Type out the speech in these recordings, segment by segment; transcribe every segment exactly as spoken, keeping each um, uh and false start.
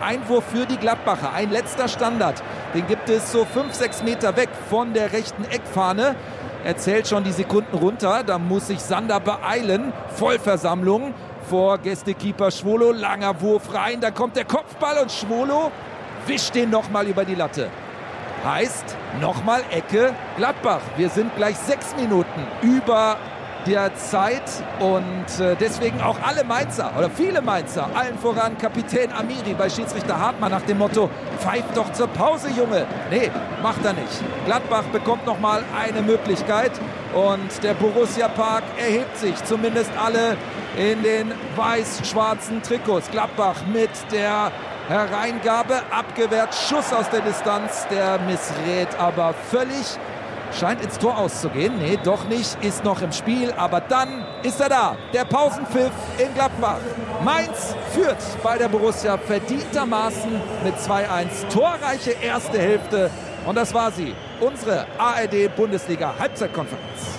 Einwurf für die Gladbacher. Ein letzter Standard. Den gibt es so fünf, sechs Meter weg von der rechten Eckfahne. Er zählt schon die Sekunden runter. Da muss sich Sander beeilen. Vollversammlung vor Gästekeeper Schwolo. Langer Wurf rein. Da kommt der Kopfball und Schwolo wischt den nochmal über die Latte. Heißt, nochmal Ecke Gladbach. Wir sind gleich sechs Minuten über der Zeit und äh, deswegen auch alle Mainzer oder viele Mainzer, allen voran Kapitän Amiri bei Schiedsrichter Hartmann nach dem Motto, pfeift doch zur Pause, Junge. Nee, macht er nicht. Gladbach bekommt nochmal eine Möglichkeit und der Borussia Park erhebt sich, zumindest alle in den weiß-schwarzen Trikots. Gladbach mit der Hereingabe, abgewehrt, Schuss aus der Distanz, der missrät aber völlig. Scheint ins Tor auszugehen. Nee, doch nicht. Ist noch im Spiel. Aber dann ist er da. Der Pausenpfiff in Gladbach. Mainz führt bei der Borussia verdientermaßen mit zwei eins. Torreiche erste Hälfte. Und das war sie. Unsere A R D-Bundesliga-Halbzeitkonferenz.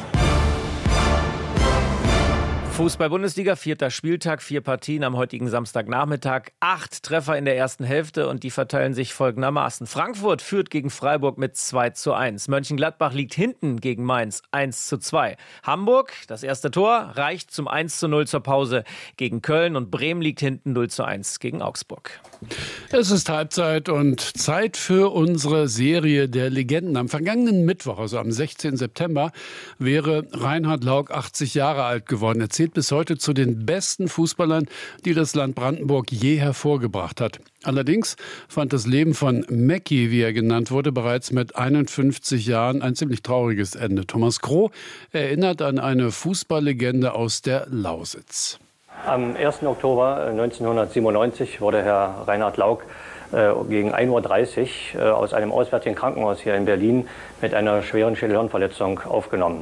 Fußball-Bundesliga, vierter Spieltag, vier Partien am heutigen Samstagnachmittag, acht Treffer in der ersten Hälfte und die verteilen sich folgendermaßen. Frankfurt führt gegen Freiburg mit zwei zu eins. Mönchengladbach liegt hinten gegen Mainz eins zu zwei. Hamburg, das erste Tor, reicht zum eins zu null zur Pause gegen Köln und Bremen liegt hinten null zu eins gegen Augsburg. Es ist Halbzeit und Zeit für unsere Serie der Legenden. Am vergangenen Mittwoch, also am sechzehnten September, wäre Reinhard Lauck achtzig Jahre alt geworden. Er zählt bis heute zu den besten Fußballern, die das Land Brandenburg je hervorgebracht hat. Allerdings fand das Leben von Mackie, wie er genannt wurde, bereits mit einundfünfzig Jahren ein ziemlich trauriges Ende. Thomas Kroh erinnert an eine Fußballlegende aus der Lausitz. Am ersten Oktober neunzehnhundertsiebenundneunzig wurde Herr Reinhard Lauck äh, gegen ein Uhr dreißig äh, aus einem auswärtigen Krankenhaus hier in Berlin mit einer schweren Schädelhirnverletzung aufgenommen.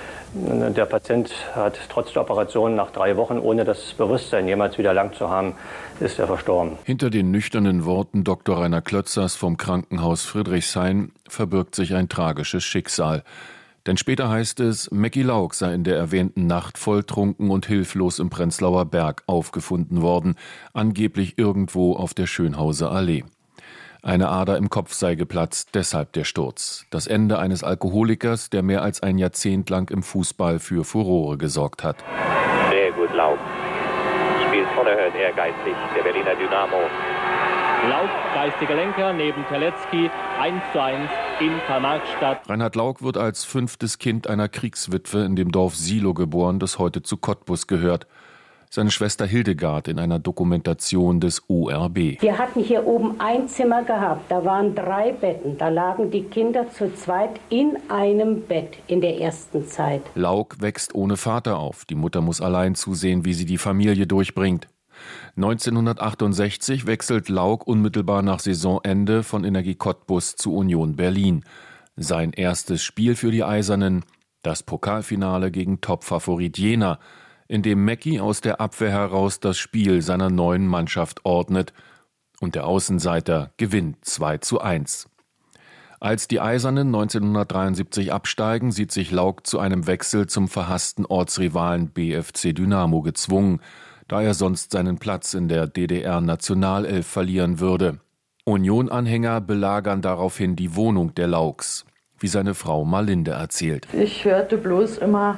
Der Patient hat trotz der Operation nach drei Wochen, ohne das Bewusstsein jemals wieder erlangt zu haben, ist er verstorben. Hinter den nüchternen Worten Doktor Rainer Klötzers vom Krankenhaus Friedrichshain verbirgt sich ein tragisches Schicksal. Denn später heißt es, Mackie Lauck sei in der erwähnten Nacht volltrunken und hilflos im Prenzlauer Berg aufgefunden worden, angeblich irgendwo auf der Schönhauser Allee. Eine Ader im Kopf sei geplatzt, deshalb der Sturz. Das Ende eines Alkoholikers, der mehr als ein Jahrzehnt lang im Fußball für Furore gesorgt hat. Sehr gut, Lauck. Spielt unerhört ehrgeizig, der Berliner Dynamo. Lauck, geistiger Lenker, neben Terlecki, eins zu eins in Karl-Marx-Stadt. Reinhard Lauck wird als fünftes Kind einer Kriegswitwe in dem Dorf Silo geboren, das heute zu Cottbus gehört. Seine Schwester Hildegard in einer Dokumentation des O R B. Wir hatten hier oben ein Zimmer gehabt, da waren drei Betten. Da lagen die Kinder zu zweit in einem Bett in der ersten Zeit. Lauck wächst ohne Vater auf. Die Mutter muss allein zusehen, wie sie die Familie durchbringt. neunzehnhundertachtundsechzig wechselt Lauck unmittelbar nach Saisonende von Energie Cottbus zu Union Berlin. Sein erstes Spiel für die Eisernen, das Pokalfinale gegen Topfavorit Jena, in dem Mackie aus der Abwehr heraus das Spiel seiner neuen Mannschaft ordnet und der Außenseiter gewinnt zwei zu eins. Als die Eisernen neunzehnhundertdreiundsiebzig absteigen, sieht sich Lauck zu einem Wechsel zum verhassten Ortsrivalen B F C Dynamo gezwungen, da er sonst seinen Platz in der D D R-Nationalelf verlieren würde. Union-Anhänger belagern daraufhin die Wohnung der Laucks, wie seine Frau Marlinde erzählt. Ich hörte bloß immer: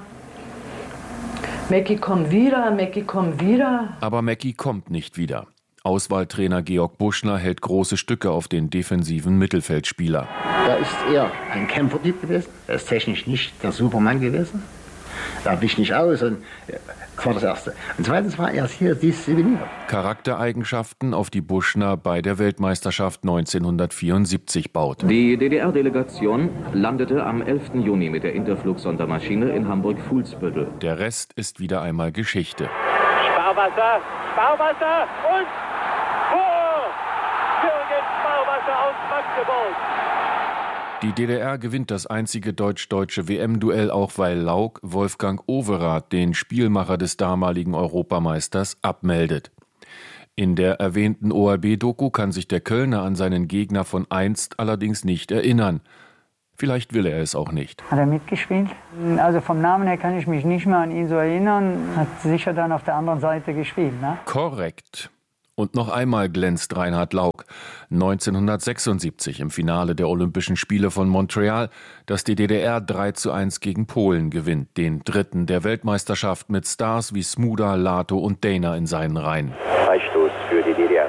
Mackie, komm wieder, Mackie, komm wieder. Aber Mackie kommt nicht wieder. Auswahltrainer Georg Buschner hält große Stücke auf den defensiven Mittelfeldspieler. Er ist eher ein Kämpfertyp gewesen. Er ist technisch nicht der Supermann gewesen. Er wich nicht aus und das war das Erste. Und zweitens war er hier diszipliniert. Charaktereigenschaften, auf die Buschner bei der Weltmeisterschaft neunzehnhundertvierundsiebzig baut. Die D D R-Delegation landete am elften Juni mit der Interflug-Sondermaschine in Hamburg-Fuhlsbüttel. Der Rest ist wieder einmal Geschichte. Sparwasser, Sparwasser und Tor! Jürgen Sparwasser aus Magdeburg. Die D D R gewinnt das einzige deutsch-deutsche W M-Duell, auch weil Lauck Wolfgang Overath, den Spielmacher des damaligen Europameisters, abmeldet. In der erwähnten O R B-Doku kann sich der Kölner an seinen Gegner von einst allerdings nicht erinnern. Vielleicht will er es auch nicht. Hat er mitgespielt? Also vom Namen her kann ich mich nicht mehr an ihn so erinnern. Hat sicher dann auf der anderen Seite gespielt, ne? Korrekt. Und noch einmal glänzt Reinhard Lauck. neunzehnhundertsechsundsiebzig im Finale der Olympischen Spiele von Montreal, das die D D R drei zu eins gegen Polen gewinnt, den dritten der Weltmeisterschaft mit Stars wie Smuda, Lato und Dana in seinen Reihen. Freistoß für die D D R.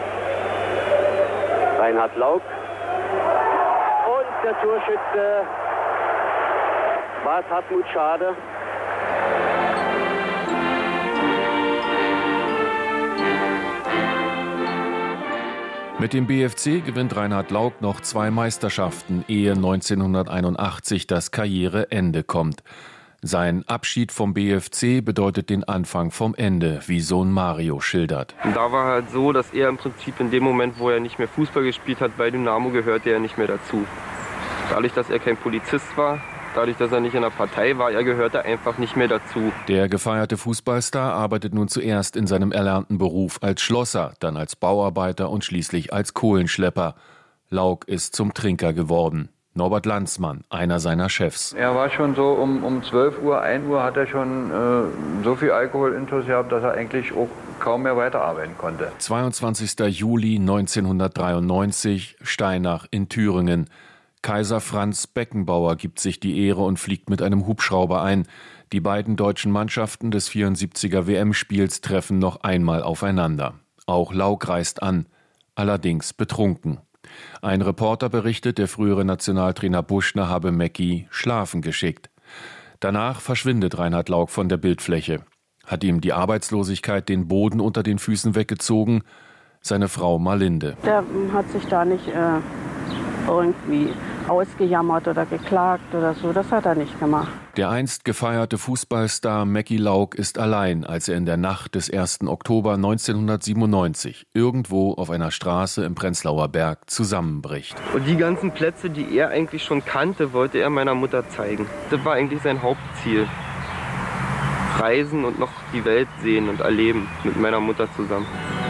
Reinhard Lauck. Und der Torschütze war es Hartmut Schade. Mit dem B F C gewinnt Reinhard Lauck noch zwei Meisterschaften, ehe neunzehnhunderteinundachtzig das Karriereende kommt. Sein Abschied vom B F C bedeutet den Anfang vom Ende, wie Sohn Mario schildert. Und da war halt so, dass er im Prinzip in dem Moment, wo er nicht mehr Fußball gespielt hat, bei Dynamo gehörte er nicht mehr dazu. Dadurch, dass er kein Polizist war, dadurch, dass er nicht in der Partei war, er gehörte einfach nicht mehr dazu. Der gefeierte Fußballstar arbeitet nun zuerst in seinem erlernten Beruf als Schlosser, dann als Bauarbeiter und schließlich als Kohlenschlepper. Lauck ist zum Trinker geworden. Norbert Landsmann, einer seiner Chefs. Er war schon so um, um zwölf Uhr, ein Uhr hat er schon äh, so viel Alkohol intus gehabt, dass er eigentlich auch kaum mehr weiterarbeiten konnte. zweiundzwanzigster Juli neunzehnhundertdreiundneunzig, Steinach in Thüringen. Kaiser Franz Beckenbauer gibt sich die Ehre und fliegt mit einem Hubschrauber ein. Die beiden deutschen Mannschaften des vierundsiebziger W M-Spiels treffen noch einmal aufeinander. Auch Lauck reist an, allerdings betrunken. Ein Reporter berichtet, der frühere Nationaltrainer Buschner habe Mackie schlafen geschickt. Danach verschwindet Reinhard Lauck von der Bildfläche. Hat ihm die Arbeitslosigkeit den Boden unter den Füßen weggezogen? Seine Frau Malinde. Der hat sich da nicht äh, irgendwie ausgejammert oder geklagt oder so. Das hat er nicht gemacht. Der einst gefeierte Fußballstar Mackie Lauck ist allein, als er in der Nacht des ersten Oktober neunzehnhundertsiebenundneunzig irgendwo auf einer Straße im Prenzlauer Berg zusammenbricht. Und die ganzen Plätze, die er eigentlich schon kannte, wollte er meiner Mutter zeigen. Das war eigentlich sein Hauptziel. Reisen und noch die Welt sehen und erleben mit meiner Mutter zusammen.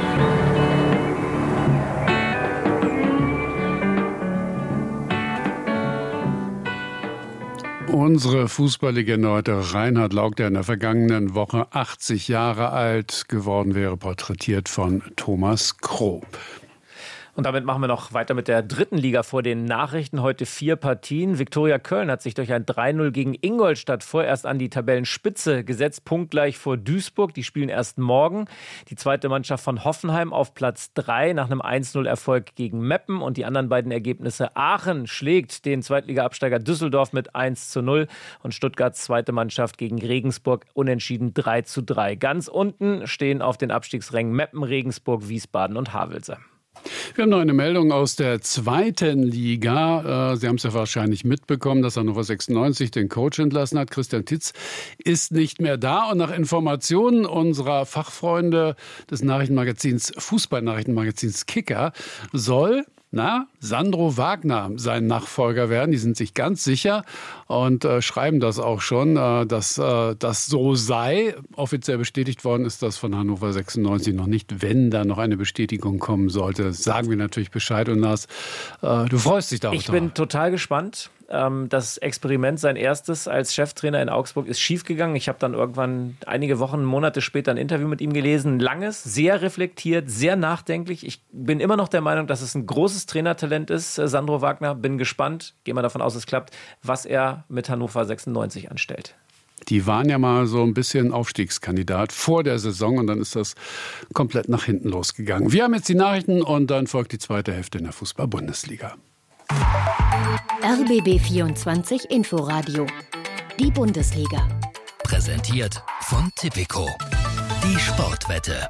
Unsere Fußballlegende heute, Reinhard Lauck, der in der vergangenen Woche achtzig Jahre alt geworden wäre, porträtiert von Thomas Krob. Und damit machen wir noch weiter mit der dritten Liga vor den Nachrichten. Heute vier Partien. Viktoria Köln hat sich durch ein drei null gegen Ingolstadt vorerst an die Tabellenspitze gesetzt, punktgleich vor Duisburg. Die spielen erst morgen. Die zweite Mannschaft von Hoffenheim auf Platz drei nach einem eins null Erfolg gegen Meppen. Und die anderen beiden Ergebnisse: Aachen schlägt den Zweitliga-Absteiger Düsseldorf mit eins zu null und Stuttgarts zweite Mannschaft gegen Regensburg unentschieden drei zu drei. Ganz unten stehen auf den Abstiegsrängen Meppen, Regensburg, Wiesbaden und Havelse. Wir haben noch eine Meldung aus der zweiten Liga. Sie haben es ja wahrscheinlich mitbekommen, dass Hannover sechsundneunzig den Coach entlassen hat. Christian Titz ist nicht mehr da. Und nach Informationen unserer Fachfreunde des Nachrichtenmagazins, Fußballnachrichtenmagazins Kicker, soll Na, Sandro Wagner sein Nachfolger werden. Die sind sich ganz sicher und äh, schreiben das auch schon, äh, dass äh, das so sei. Offiziell bestätigt worden ist das von Hannover sechsundneunzig noch nicht. Wenn da noch eine Bestätigung kommen sollte, sagen wir natürlich Bescheid. Und Lars, äh, du freust dich darauf. Ich bin total gespannt. Das Experiment, sein erstes als Cheftrainer in Augsburg, ist schiefgegangen. Ich habe dann irgendwann einige Wochen, Monate später ein Interview mit ihm gelesen. Langes, sehr reflektiert, sehr nachdenklich. Ich bin immer noch der Meinung, dass es ein großes Trainertalent ist, Sandro Wagner. Bin gespannt, gehe mal davon aus, es klappt, was er mit Hannover sechsundneunzig anstellt. Die waren ja mal so ein bisschen Aufstiegskandidat vor der Saison und dann ist das komplett nach hinten losgegangen. Wir haben jetzt die Nachrichten und dann folgt die zweite Hälfte in der Fußball-Bundesliga. R B B vierundzwanzig Inforadio. Die Bundesliga. Präsentiert von Tipico. Die Sportwette.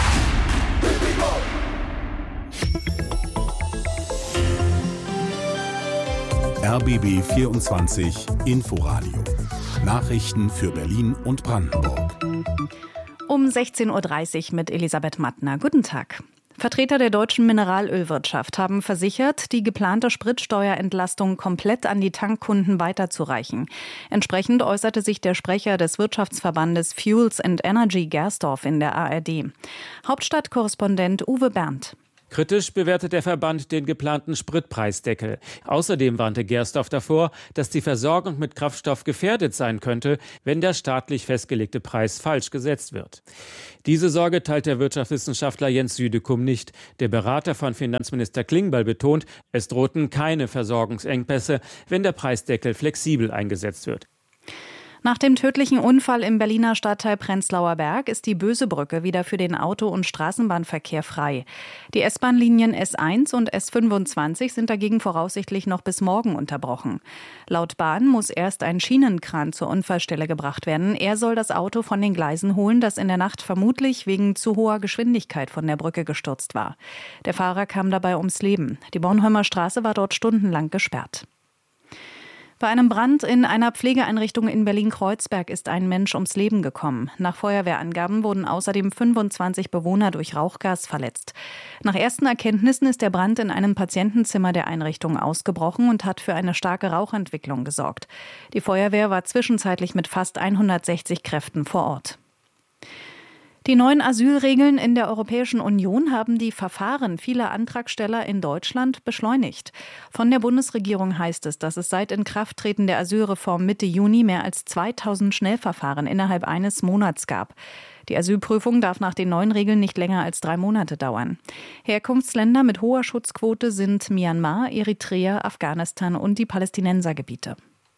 R B B vierundzwanzig Inforadio. Nachrichten für Berlin und Brandenburg. Um sechzehn Uhr dreißig mit Elisabeth Mattner. Guten Tag. Vertreter der deutschen Mineralölwirtschaft haben versichert, die geplante Spritsteuerentlastung komplett an die Tankkunden weiterzureichen. Entsprechend äußerte sich der Sprecher des Wirtschaftsverbandes Fuels and Energy Gersdorf in der A R D. Hauptstadtkorrespondent Uwe Berndt. Kritisch bewertet der Verband den geplanten Spritpreisdeckel. Außerdem warnte Gersdorf davor, dass die Versorgung mit Kraftstoff gefährdet sein könnte, wenn der staatlich festgelegte Preis falsch gesetzt wird. Diese Sorge teilt der Wirtschaftswissenschaftler Jens Südekum nicht. Der Berater von Finanzminister Klingbeil betont, es drohten keine Versorgungsengpässe, wenn der Preisdeckel flexibel eingesetzt wird. Nach dem tödlichen Unfall im Berliner Stadtteil Prenzlauer Berg ist die Bösebrücke wieder für den Auto- und Straßenbahnverkehr frei. Die S-Bahn-Linien S eins und S fünfundzwanzig sind dagegen voraussichtlich noch bis morgen unterbrochen. Laut Bahn muss erst ein Schienenkran zur Unfallstelle gebracht werden. Er soll das Auto von den Gleisen holen, das in der Nacht vermutlich wegen zu hoher Geschwindigkeit von der Brücke gestürzt war. Der Fahrer kam dabei ums Leben. Die Bornholmer Straße war dort stundenlang gesperrt. Bei einem Brand in einer Pflegeeinrichtung in Berlin-Kreuzberg ist ein Mensch ums Leben gekommen. Nach Feuerwehrangaben wurden außerdem fünfundzwanzig Bewohner durch Rauchgas verletzt. Nach ersten Erkenntnissen ist der Brand in einem Patientenzimmer der Einrichtung ausgebrochen und hat für eine starke Rauchentwicklung gesorgt. Die Feuerwehr war zwischenzeitlich mit fast hundertsechzig Kräften vor Ort. Die neuen Asylregeln in der Europäischen Union haben die Verfahren vieler Antragsteller in Deutschland beschleunigt. Von der Bundesregierung heißt es, dass es seit Inkrafttreten der Asylreform Mitte Juni mehr als zweitausend Schnellverfahren innerhalb eines Monats gab. Die Asylprüfung darf nach den neuen Regeln nicht länger als drei Monate dauern. Herkunftsländer mit hoher Schutzquote sind Myanmar, Eritrea, Afghanistan und die Palästinensergebiete.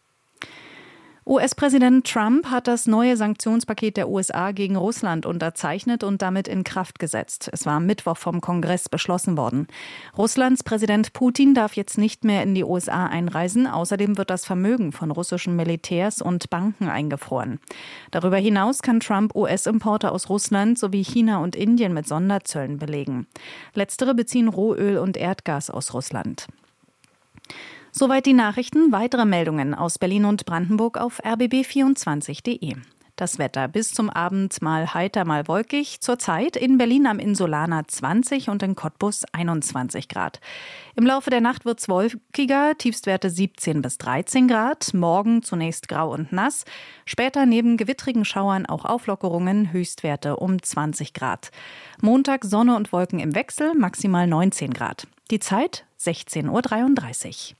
U S-Präsident Trump hat das neue Sanktionspaket der U S A gegen Russland unterzeichnet und damit in Kraft gesetzt. Es war am Mittwoch vom Kongress beschlossen worden. Russlands Präsident Putin darf jetzt nicht mehr in die U S A einreisen. Außerdem wird das Vermögen von russischen Militärs und Banken eingefroren. Darüber hinaus kann Trump U S-Importe aus Russland sowie China und Indien mit Sonderzöllen belegen. Letztere beziehen Rohöl und Erdgas aus Russland. Soweit die Nachrichten. Weitere Meldungen aus Berlin und Brandenburg auf r b b vierundzwanzig punkt de. Das Wetter bis zum Abend mal heiter, mal wolkig. Zurzeit in Berlin am Insulaner zwanzig und in Cottbus einundzwanzig Grad. Im Laufe der Nacht wird es wolkiger, Tiefstwerte siebzehn bis dreizehn Grad. Morgen zunächst grau und nass. Später neben gewittrigen Schauern auch Auflockerungen, Höchstwerte um zwanzig Grad. Montag Sonne und Wolken im Wechsel, maximal neunzehn Grad. Die Zeit sechzehn Uhr dreiunddreißig.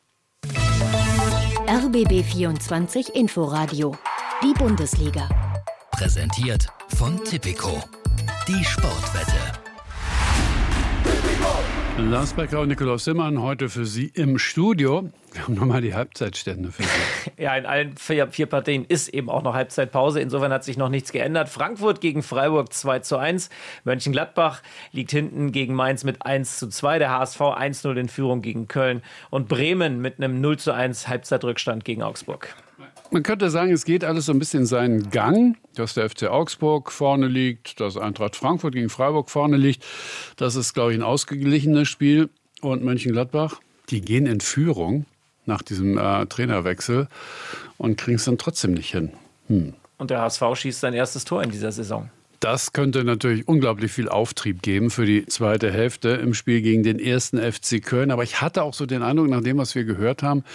R B B vierundzwanzig Inforadio. Die Bundesliga. Präsentiert von Tipico. Die Sportwette. Lars Becker und Nikolaus Simmann heute für Sie im Studio. Wir haben nochmal die Halbzeitstände für Sie. Ja, in allen vier, vier Partien ist eben auch noch Halbzeitpause. Insofern hat sich noch nichts geändert. Frankfurt gegen Freiburg zwei zu eins. Mönchengladbach liegt hinten gegen Mainz mit eins zu zwei. Der H S V eins zu null in Führung gegen Köln. Und Bremen mit einem null zu eins Halbzeitrückstand gegen Augsburg. Man könnte sagen, es geht alles so ein bisschen seinen Gang, dass der F C Augsburg vorne liegt, dass Eintracht Frankfurt gegen Freiburg vorne liegt. Das ist, glaube ich, ein ausgeglichenes Spiel. Und Mönchengladbach, die gehen in Führung nach diesem äh, Trainerwechsel und kriegen es dann trotzdem nicht hin. Hm. Und der H S V schießt sein erstes Tor in dieser Saison. Das könnte natürlich unglaublich viel Auftrieb geben für die zweite Hälfte im Spiel gegen den ersten F C Köln. Aber ich hatte auch so den Eindruck, nach dem, was wir gehört haben,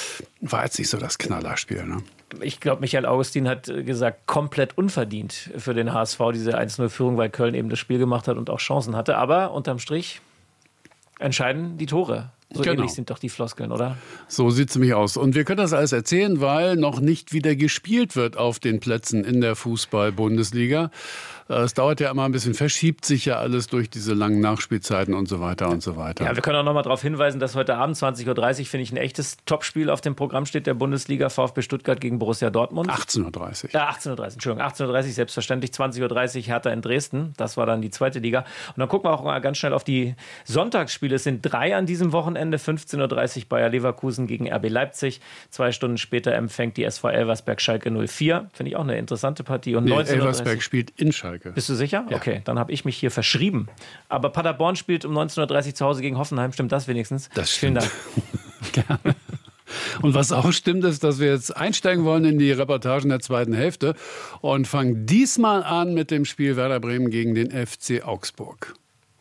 war jetzt nicht so das Knallerspiel. Ne? Ich glaube, Michael Augustin hat gesagt, komplett unverdient für den H S V diese eins zu null Führung, weil Köln eben das Spiel gemacht hat und auch Chancen hatte. Aber unterm Strich entscheiden die Tore. So genau. Ähnlich sind doch die Floskeln, oder? So sieht es nämlich aus. Und wir können das alles erzählen, weil noch nicht wieder gespielt wird auf den Plätzen in der Fußball-Bundesliga. Es dauert ja immer ein bisschen, verschiebt sich ja alles durch diese langen Nachspielzeiten und so weiter und so weiter. Ja, wir können auch noch mal darauf hinweisen, dass heute Abend zwanzig Uhr dreißig, finde ich, ein echtes Topspiel auf dem Programm steht der Bundesliga. VfB Stuttgart gegen Borussia Dortmund. achtzehn Uhr dreißig. Ja, achtzehn Uhr dreißig, Entschuldigung. achtzehn Uhr dreißig, selbstverständlich. zwanzig Uhr dreißig Hertha in Dresden. Das war dann die zweite Liga. Und dann gucken wir auch mal ganz schnell auf die Sonntagsspiele. Es sind drei an diesem Wochenende. fünfzehn Uhr dreißig Bayer Leverkusen gegen R B Leipzig. Zwei Stunden später empfängt die S V Elversberg Schalke null vier. Finde ich auch eine interessante Partie. Und nee, neunzehn Uhr dreißig Elversberg spielt in Schalke. Bist du sicher? Ja. Okay, dann habe ich mich hier verschrieben. Aber Paderborn spielt um neunzehn Uhr dreißig zu Hause gegen Hoffenheim. Stimmt das wenigstens? Das stimmt. Vielen Dank. Gerne. Und was auch stimmt, ist, dass wir jetzt einsteigen wollen in die Reportagen der zweiten Hälfte und fangen diesmal an mit dem Spiel Werder Bremen gegen den F C Augsburg.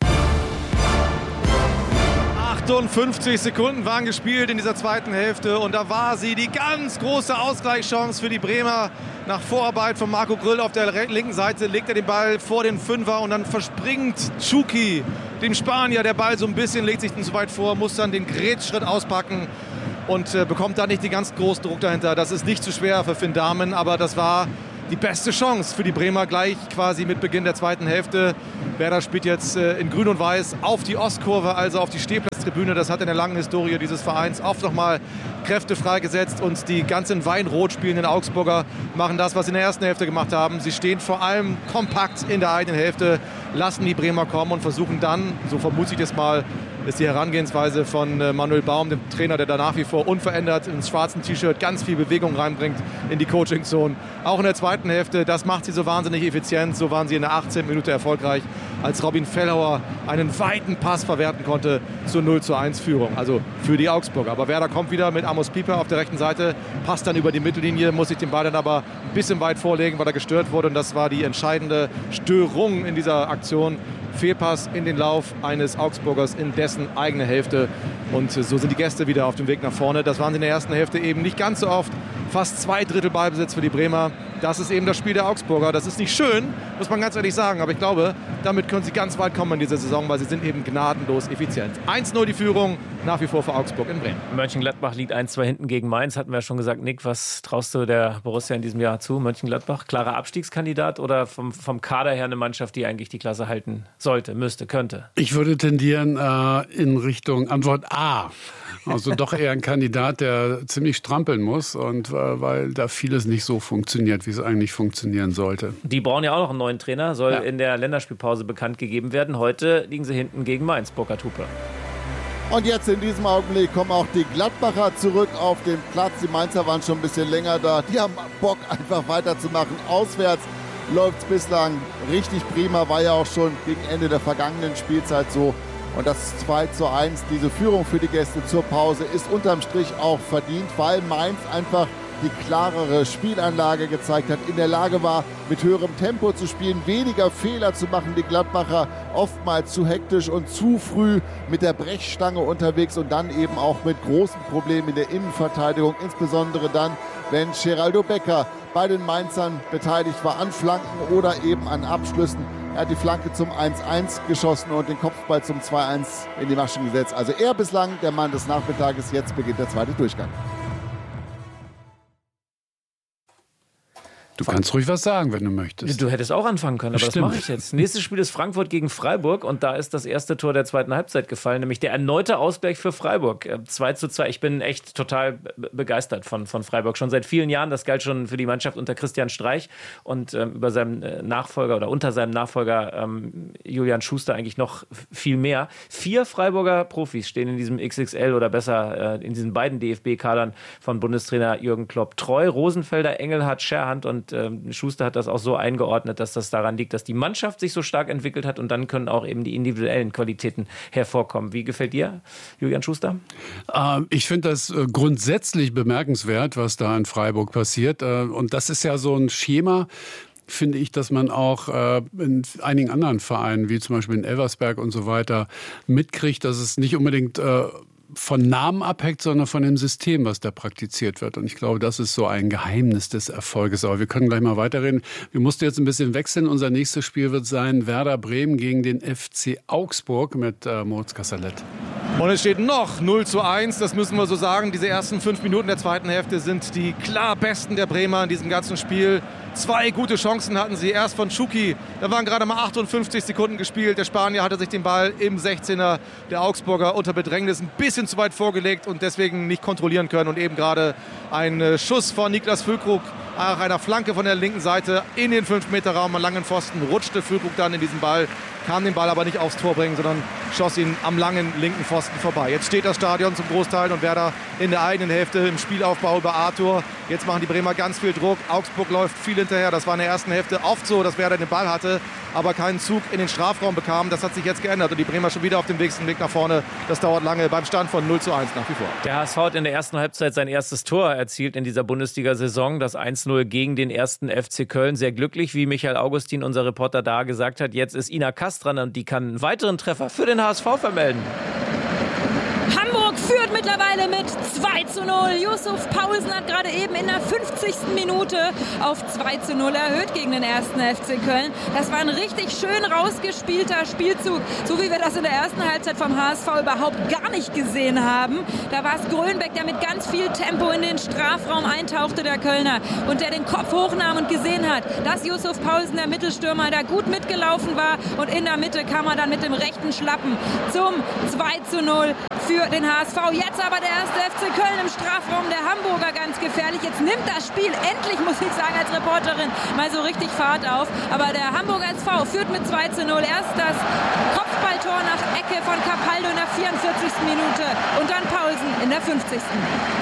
achtundfünfzig Sekunden waren gespielt in dieser zweiten Hälfte und da war sie, die ganz große Ausgleichschance für die Bremer. Nach Vorarbeit von Marco Grüll auf der linken Seite legt er den Ball vor den Fünfer und dann verspringt Tschuki, dem Spanier. Der Ball so ein bisschen legt sich dann zu weit vor, muss dann den Grätschritt auspacken und äh, bekommt da nicht den ganz großen Druck dahinter. Das ist nicht zu schwer für Finn Dahmen, aber das war die beste Chance für die Bremer gleich quasi mit Beginn der zweiten Hälfte. Werder spielt jetzt äh, in Grün und Weiß auf die Ostkurve, also auf die Stehplatztribüne. Das hat in der langen Historie dieses Vereins oft nochmal Kräfte freigesetzt und die ganz in Weinrot spielenden Augsburger machen das, was sie in der ersten Hälfte gemacht haben. Sie stehen vor allem kompakt in der eigenen Hälfte, lassen die Bremer kommen und versuchen dann, so vermute ich das mal, ist die Herangehensweise von Manuel Baum, dem Trainer, der da nach wie vor unverändert ins schwarzen T-Shirt ganz viel Bewegung reinbringt in die Coaching-Zone. Auch in der zweiten Hälfte, das macht sie so wahnsinnig effizient. So waren sie in der achtzehnten Minute erfolgreich, als Robin Fellhauer einen weiten Pass verwerten konnte zur null zu eins Führung. Also für die Augsburger. Aber Werder kommt wieder mit Amos Pieper auf der rechten Seite, passt dann über die Mittellinie, muss sich den Ball dann aber ein bisschen weit vorlegen, weil er gestört wurde. Und das war die entscheidende Störung in dieser Aktion. Fehlpass in den Lauf eines Augsburgers in dessen eigene Hälfte. Und so sind die Gäste wieder auf dem Weg nach vorne. Das waren sie in der ersten Hälfte eben nicht ganz so oft. Fast zwei Drittel Ballbesitz für die Bremer. Das ist eben das Spiel der Augsburger. Das ist nicht schön, muss man ganz ehrlich sagen. Aber ich glaube, damit können sie ganz weit kommen in dieser Saison, weil sie sind eben gnadenlos effizient. eins null die Führung, nach wie vor für Augsburg in Bremen. Mönchengladbach liegt eins zwei hinten gegen Mainz. Hatten wir ja schon gesagt. Nick, was traust du der Borussia in diesem Jahr zu? Mönchengladbach, klarer Abstiegskandidat oder vom, vom Kader her eine Mannschaft, die eigentlich die Klasse halten sollte, müsste, könnte? Ich würde tendieren äh, in Richtung Antwort A. Also doch eher ein Kandidat, der ziemlich strampeln muss, und äh, weil da vieles nicht so funktioniert, wie es eigentlich funktionieren sollte. Die brauchen ja auch noch einen neuen Trainer, soll ja. in der Länderspielpause bekannt gegeben werden. Heute liegen sie hinten gegen Mainz, Burkhard Hupe. Und jetzt in diesem Augenblick kommen auch die Gladbacher zurück auf den Platz. Die Mainzer waren schon ein bisschen länger da. Die haben Bock, einfach weiterzumachen. Auswärts läuft es bislang richtig prima, war ja auch schon gegen Ende der vergangenen Spielzeit so. Und das zwei zu eins, diese Führung für die Gäste zur Pause, ist unterm Strich auch verdient, weil Mainz einfach die klarere Spielanlage gezeigt hat, in der Lage war, mit höherem Tempo zu spielen, weniger Fehler zu machen. Die Gladbacher oftmals zu hektisch und zu früh mit der Brechstange unterwegs und dann eben auch mit großen Problemen in der Innenverteidigung, insbesondere dann, wenn Geraldo Becker bei den Mainzern beteiligt war, an Flanken oder eben an Abschlüssen. Er hat die Flanke zum eins eins geschossen und den Kopfball zum zwei eins in die Maschen gesetzt. Also er bislang der Mann des Nachmittages. Jetzt beginnt der zweite Durchgang. Du kannst ruhig was sagen, wenn du möchtest. Du hättest auch anfangen können, aber Stimmt. das mache ich jetzt. Nächstes Spiel ist Frankfurt gegen Freiburg und da ist das erste Tor der zweiten Halbzeit gefallen, nämlich der erneute Ausgleich für Freiburg. zwei zu zwei. Ich bin echt total begeistert von, von Freiburg. Schon seit vielen Jahren. Das galt schon für die Mannschaft unter Christian Streich und ähm, über seinen Nachfolger oder unter seinem Nachfolger ähm, Julian Schuster eigentlich noch viel mehr. Vier Freiburger Profis stehen in diesem X X L oder besser äh, in diesen beiden D F B-Kadern von Bundestrainer Jürgen Klopp. Treu, Rosenfelder, Engelhardt, Scherhand und Schuster hat das auch so eingeordnet, dass das daran liegt, dass die Mannschaft sich so stark entwickelt hat und dann können auch eben die individuellen Qualitäten hervorkommen. Wie gefällt dir, Julian Schuster? Ähm, ich finde das grundsätzlich bemerkenswert, was da in Freiburg passiert. Und das ist ja so ein Schema, finde ich, dass man auch äh, in einigen anderen Vereinen, wie zum Beispiel in Elversberg und so weiter, mitkriegt, dass es nicht unbedingt äh, von Namen abhängt, sondern von dem System, was da praktiziert wird. Und ich glaube, das ist so ein Geheimnis des Erfolges. Aber wir können gleich mal weiterreden. Wir mussten jetzt ein bisschen wechseln. Unser nächstes Spiel wird sein Werder Bremen gegen den F C Augsburg mit äh, Moritz Kasserlet. Und es steht noch null zu eins, das müssen wir so sagen. Diese ersten fünf Minuten der zweiten Hälfte sind die klar besten der Bremer in diesem ganzen Spiel. Zwei gute Chancen hatten sie. Erst von Schuki, da waren gerade mal achtundfünfzig Sekunden gespielt. Der Spanier hatte sich den Ball im sechzehner der Augsburger unter Bedrängnis ein bisschen zu weit vorgelegt und deswegen nicht kontrollieren können. Und eben gerade ein Schuss von Niklas Füllkrug nach einer Flanke von der linken Seite in den fünf Meter Raum, an langen Pfosten, rutschte Füllkrug dann in diesen Ball, kann den Ball aber nicht aufs Tor bringen, sondern schoss ihn am langen linken Pfosten vorbei. Jetzt steht das Stadion zum Großteil und Werder in der eigenen Hälfte im Spielaufbau über Arthur. Jetzt machen die Bremer ganz viel Druck. Augsburg läuft viel hinterher. Das war in der ersten Hälfte oft so, dass Werder den Ball hatte, aber keinen Zug in den Strafraum bekam. Das hat sich jetzt geändert und die Bremer schon wieder auf dem Weg, Weg nach vorne. Das dauert lange beim Stand von null zu eins nach wie vor. Der H S V hat in der ersten Halbzeit sein erstes Tor erzielt in dieser Bundesliga-Saison. Das eins null gegen den ersten F C Köln. Sehr glücklich, wie Michael Augustin, unser Reporter, da gesagt hat. Jetzt ist Ina Kast dran und die kann einen weiteren Treffer für den H S V vermelden. Hamburg Freiburg führt mittlerweile mit zwei zu null. Yusuf Paulsen hat gerade eben in der fünfzigsten Minute auf zwei zu null erhöht gegen den ersten F C Köln. Das war ein richtig schön rausgespielter Spielzug, so wie wir das in der ersten Halbzeit vom H S V überhaupt gar nicht gesehen haben. Da war es Grönbeck, der mit ganz viel Tempo in den Strafraum eintauchte, der Kölner, und der den Kopf hochnahm und gesehen hat, dass Yusuf Paulsen, der Mittelstürmer, da gut mitgelaufen war, und in der Mitte kam er dann mit dem rechten Schlappen zum zwei zu null für den H S V. Jetzt aber der erste F C Köln im Strafraum der Hamburger ganz gefährlich. Jetzt nimmt das Spiel endlich, muss ich sagen, als Reporterin mal so richtig Fahrt auf. Aber der Hamburger S V führt mit zwei zu null. Erst das Kopfballtor nach Ecke von Capaldo in der vierundvierzigsten Minute und dann Paulsen in der fünfzigsten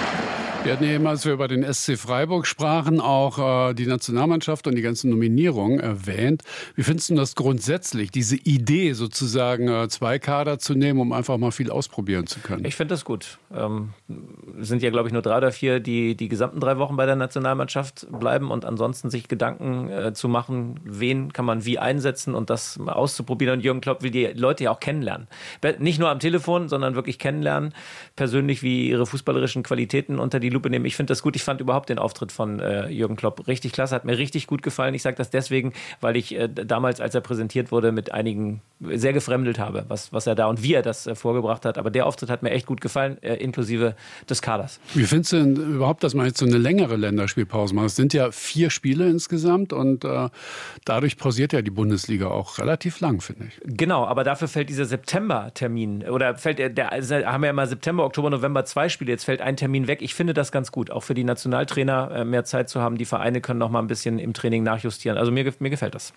Wir hatten ja eben, als wir über den S C Freiburg sprachen, auch äh, die Nationalmannschaft und die ganzen Nominierungen erwähnt. Wie findest du das grundsätzlich, diese Idee sozusagen, äh, zwei Kader zu nehmen, um einfach mal viel ausprobieren zu können? Ich finde das gut. Ähm, sind ja, glaube ich, nur drei oder vier, die die gesamten drei Wochen bei der Nationalmannschaft bleiben und ansonsten sich Gedanken äh, zu machen, wen kann man wie einsetzen und das mal auszuprobieren. Und Jürgen Klopp will die Leute ja auch kennenlernen. Nicht nur am Telefon, sondern wirklich kennenlernen, persönlich, wie ihre fußballerischen Qualitäten unter die Lupe nehmen. Ich finde das gut. Ich fand überhaupt den Auftritt von äh, Jürgen Klopp richtig klasse. Hat mir richtig gut gefallen. Ich sage das deswegen, weil ich äh, damals, als er präsentiert wurde, mit einigen sehr gefremdelt habe, was, was er da und wie er das äh, vorgebracht hat. Aber der Auftritt hat mir echt gut gefallen, äh, inklusive des Kaders. Wie findest du denn überhaupt, dass man jetzt so eine längere Länderspielpause macht? Es sind ja vier Spiele insgesamt und äh, dadurch pausiert ja die Bundesliga auch relativ lang, finde ich. Genau, aber dafür fällt dieser September-Termin oder fällt der, der also haben wir ja mal September, Oktober, November zwei Spiele. Jetzt fällt ein Termin weg. Ich finde das ganz gut, auch für die Nationaltrainer äh, mehr Zeit zu haben. Die Vereine können noch mal ein bisschen im Training nachjustieren. Also mir, mir gefällt das.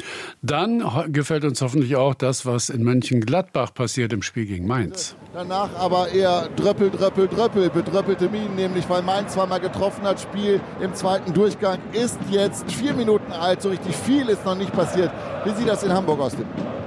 Dann gefällt uns hoffentlich auch das, was in Mönchengladbach passiert im Spiel gegen Mainz. Danach aber eher Dröppel, Dröppel, Dröppel, bedröppelte Minen, nämlich weil Mainz zweimal getroffen hat. Spiel im zweiten Durchgang ist jetzt vier Minuten alt. So richtig viel ist noch nicht passiert. Wie sieht das in Hamburg aus?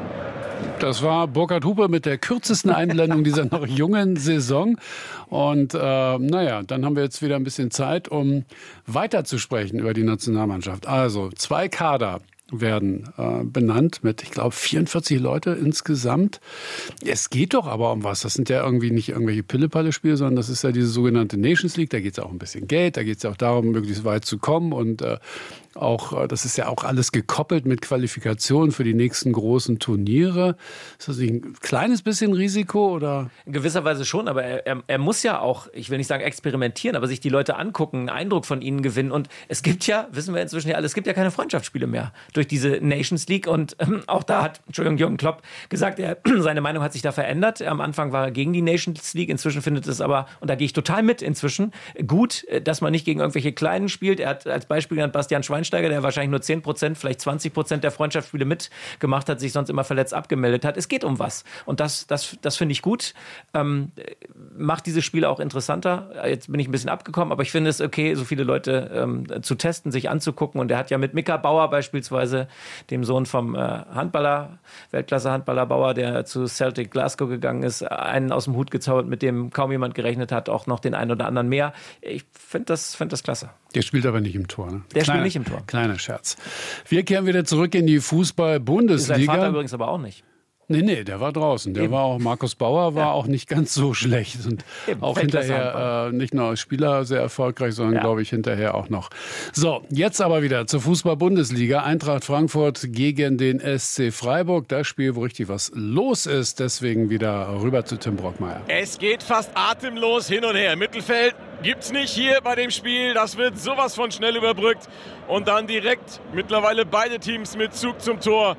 Das war Burkhard Hupe mit der kürzesten Einblendung dieser noch jungen Saison. Und äh, naja, dann haben wir jetzt wieder ein bisschen Zeit, um weiterzusprechen über die Nationalmannschaft. Also zwei Kader werden äh, benannt mit, ich glaube, vierundvierzig Leute insgesamt. Es geht doch aber um was. Das sind ja irgendwie nicht irgendwelche Pille-Palle-Spiele, sondern das ist ja diese sogenannte Nations League. Da geht es auch ein bisschen Geld, da geht es ja auch darum, möglichst weit zu kommen. Und äh, auch, das ist ja auch alles gekoppelt mit Qualifikationen für die nächsten großen Turniere. Ist das nicht ein kleines bisschen Risiko? Oder? In gewisser Weise schon, aber er, er, er muss ja auch, ich will nicht sagen experimentieren, aber sich die Leute angucken, einen Eindruck von ihnen gewinnen. Und es gibt ja, wissen wir inzwischen ja alle, es gibt ja keine Freundschaftsspiele mehr durch diese Nations League. Und ähm, auch da hat, Entschuldigung, Jürgen Klopp gesagt, er, seine Meinung hat sich da verändert. Am Anfang war er gegen die Nations League, inzwischen findet es aber, und da gehe ich total mit inzwischen, gut, dass man nicht gegen irgendwelche Kleinen spielt. Er hat als Beispiel genannt Bastian Schweinsteiger, der wahrscheinlich nur zehn Prozent, vielleicht zwanzig Prozent der Freundschaftsspiele mitgemacht hat, sich sonst immer verletzt abgemeldet hat. Es geht um was. Und das, das, das finde ich gut. Ähm, macht diese Spiele auch interessanter. Jetzt bin ich ein bisschen abgekommen, aber ich finde es okay, so viele Leute ähm, zu testen, sich anzugucken. Und er hat ja mit Mika Bauer beispielsweise, dem Sohn vom äh, Handballer, Weltklasse-Handballer Bauer, der zu Celtic Glasgow gegangen ist, einen aus dem Hut gezaubert, mit dem kaum jemand gerechnet hat, auch noch den einen oder anderen mehr. Ich finde das, find das klasse. Der spielt aber nicht im Tor, ne? Der kleiner, spielt nicht im Tor. Kleiner Scherz. Wir kehren wieder zurück in die Fußball-Bundesliga. Sein Vater übrigens aber auch nicht. Nee, nee, der war draußen. Der Eben. war auch, Markus Bauer war ja. auch nicht ganz so schlecht. Und Eben. auch hinterher äh, nicht nur als Spieler sehr erfolgreich, sondern ja. glaube ich hinterher auch noch. So, jetzt aber wieder zur Fußball-Bundesliga. Eintracht Frankfurt gegen den S C Freiburg. Das Spiel, wo richtig was los ist. Deswegen wieder rüber zu Tim Brockmeier. Es geht fast atemlos hin und her. Mittelfeld gibt's nicht hier bei dem Spiel. Das wird sowas von schnell überbrückt. Und dann direkt mittlerweile beide Teams mit Zug zum Tor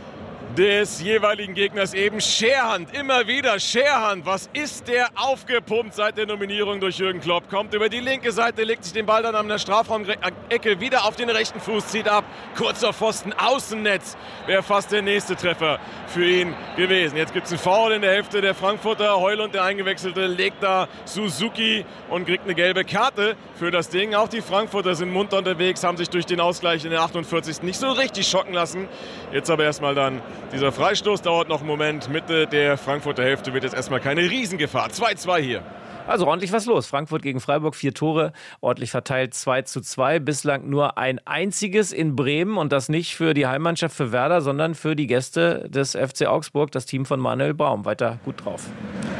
des jeweiligen Gegners. Eben Scherhand, immer wieder Scherhand. Was ist der aufgepumpt seit der Nominierung durch Jürgen Klopp? Kommt über die linke Seite, legt sich den Ball dann an der Strafraumecke wieder auf den rechten Fuß, zieht ab. Kurzer Pfosten, Außennetz. Wäre fast der nächste Treffer für ihn gewesen. Jetzt gibt es einen Foul in der Hälfte der Frankfurter. Heulund, der Eingewechselte, legt da Suzuki und kriegt eine gelbe Karte für das Ding. Auch die Frankfurter sind munter unterwegs, haben sich durch den Ausgleich in der achtundvierzigsten nicht so richtig schocken lassen. Jetzt aber erstmal dann dieser Freistoß, dauert noch einen Moment. Mitte der Frankfurter Hälfte wird jetzt erstmal keine Riesengefahr. zwei zu zwei hier. Also ordentlich was los. Frankfurt gegen Freiburg, vier Tore, ordentlich verteilt zwei zu zwei. Bislang nur ein einziges in Bremen und das nicht für die Heimmannschaft für Werder, sondern für die Gäste des F C Augsburg, das Team von Manuel Baum. Weiter gut drauf.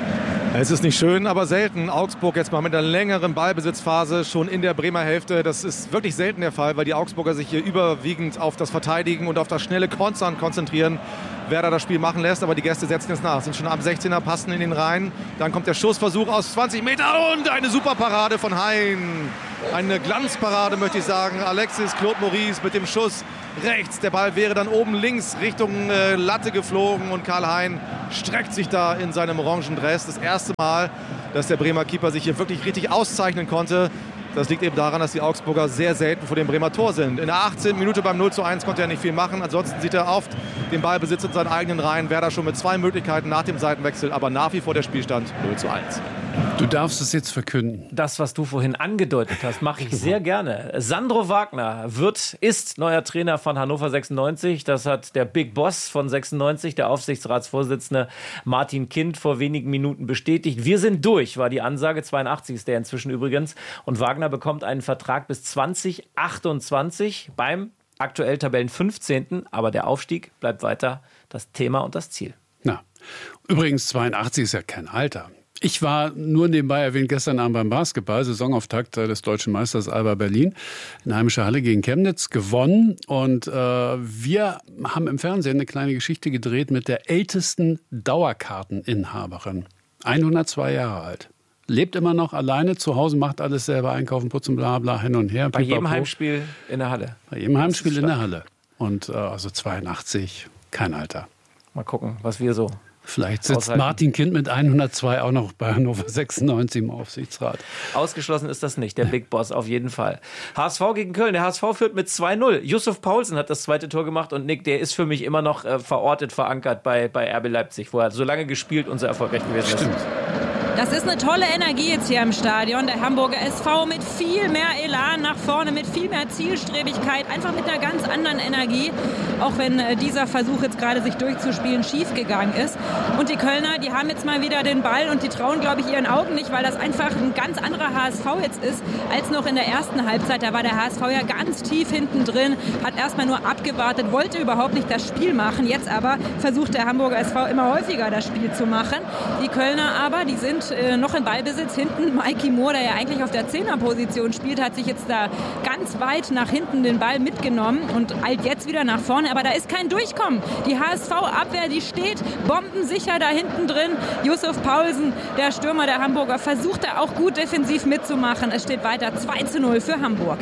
Es ist nicht schön, aber selten. Augsburg jetzt mal mit einer längeren Ballbesitzphase schon in der Bremer Hälfte. Das ist wirklich selten der Fall, weil die Augsburger sich hier überwiegend auf das Verteidigen und auf das schnelle Kontern konzentrieren. Werder das Spiel machen lässt, aber die Gäste setzen jetzt nach. Sind schon am sechzehner, passen in den Reihen. Dann kommt der Schussversuch aus zwanzig Meter und eine super Parade von Hein. Eine Glanzparade, möchte ich sagen. Alexis Claude Maurice mit dem Schuss rechts. Der Ball wäre dann oben links Richtung äh, Latte geflogen und Karl Hein streckt sich da in seinem orangen Dress. Das erste Mal, dass der Bremer Keeper sich hier wirklich richtig auszeichnen konnte. Das liegt eben daran, dass die Augsburger sehr selten vor dem Bremer Tor sind. In der achtzehnten Minute beim null zu eins konnte er nicht viel machen. Ansonsten sieht er oft den Ballbesitz in seinen eigenen Reihen. Werder schon mit zwei Möglichkeiten nach dem Seitenwechsel, aber nach wie vor der Spielstand null zu eins. Du darfst es jetzt verkünden. Das, was du vorhin angedeutet hast, mache ich sehr gerne. Sandro Wagner wird, ist neuer Trainer von Hannover sechsundneunzig. Das hat der Big Boss von sechsundneunzig, der Aufsichtsratsvorsitzende Martin Kind, vor wenigen Minuten bestätigt. Wir sind durch, war die Ansage. zweiundachtzig ist der inzwischen übrigens. Und Wagner bekommt einen Vertrag bis zwanzig achtundzwanzig beim aktuell Tabellen fünfzehnten Aber der Aufstieg bleibt weiter das Thema und das Ziel. Na, übrigens, zweiundachtzig ist ja kein Alter. Ich war nur nebenbei erwähnt gestern Abend beim Basketball, Saisonauftakt des deutschen Meisters Alba Berlin, in heimischer Halle gegen Chemnitz gewonnen. Und äh, wir haben im Fernsehen eine kleine Geschichte gedreht mit der ältesten Dauerkarteninhaberin. hundertzwei Jahre alt. Lebt immer noch alleine zu Hause, macht alles selber, einkaufen, putzen, bla bla, hin und her. Bei Pipapo. jedem Heimspiel in der Halle. Bei jedem Heimspiel in der Halle. Und äh, also zweiundachtzig, kein Alter. Mal gucken, was wir so Vielleicht sitzt aushalten. Martin Kind mit hundertzwei auch noch bei Hannover sechsundneunzig im Aufsichtsrat. Ausgeschlossen ist das nicht, der Big Boss auf jeden Fall. H S V gegen Köln. Der H S V führt mit zwei null. Yusuf Paulsen hat das zweite Tor gemacht und Nick, der ist für mich immer noch äh, verortet, verankert bei, bei R B Leipzig, wo er so lange gespielt und so erfolgreich gewesen ist. Stimmt. Das ist eine tolle Energie jetzt hier im Stadion. Der Hamburger S V mit viel mehr Elan nach vorne, mit viel mehr Zielstrebigkeit, einfach mit einer ganz anderen Energie. Auch wenn äh, dieser Versuch jetzt gerade sich durchzuspielen schiefgegangen ist. Und die Kölner, die haben jetzt mal wieder den Ball und die trauen, glaube ich, ihren Augen nicht, weil das einfach ein ganz anderer H S V jetzt ist als noch in der ersten Halbzeit. Da war der H S V ja ganz tief hinten drin, hat erstmal nur abgewartet, wollte überhaupt nicht das Spiel machen. Jetzt aber versucht der Hamburger S V immer häufiger das Spiel zu machen. Die Kölner aber, die sind äh, noch in Ballbesitz. Hinten Mikey Moore, der ja eigentlich auf der Zehnerposition spielt, hat sich jetzt da ganz weit nach hinten den Ball mitgenommen und eilt jetzt wieder nach vorne. Aber da ist kein Durchkommen. Die H S V-Abwehr, die steht bombensicher da hinten drin. Yusuf Paulsen, der Stürmer der Hamburger, versucht da auch gut defensiv mitzumachen. Es steht weiter zwei zu null für Hamburg.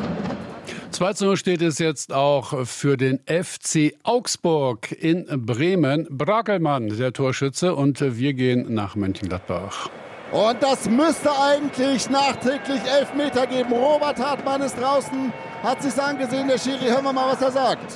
zwei zu null steht es jetzt auch für den F C Augsburg in Bremen. Brakelmann, der Torschütze, und wir gehen nach Mönchengladbach. Und das müsste eigentlich nachträglich Elfmeter geben. Robert Hartmann ist draußen, hat sich's angesehen, der Schiri. Hören wir mal, was er sagt.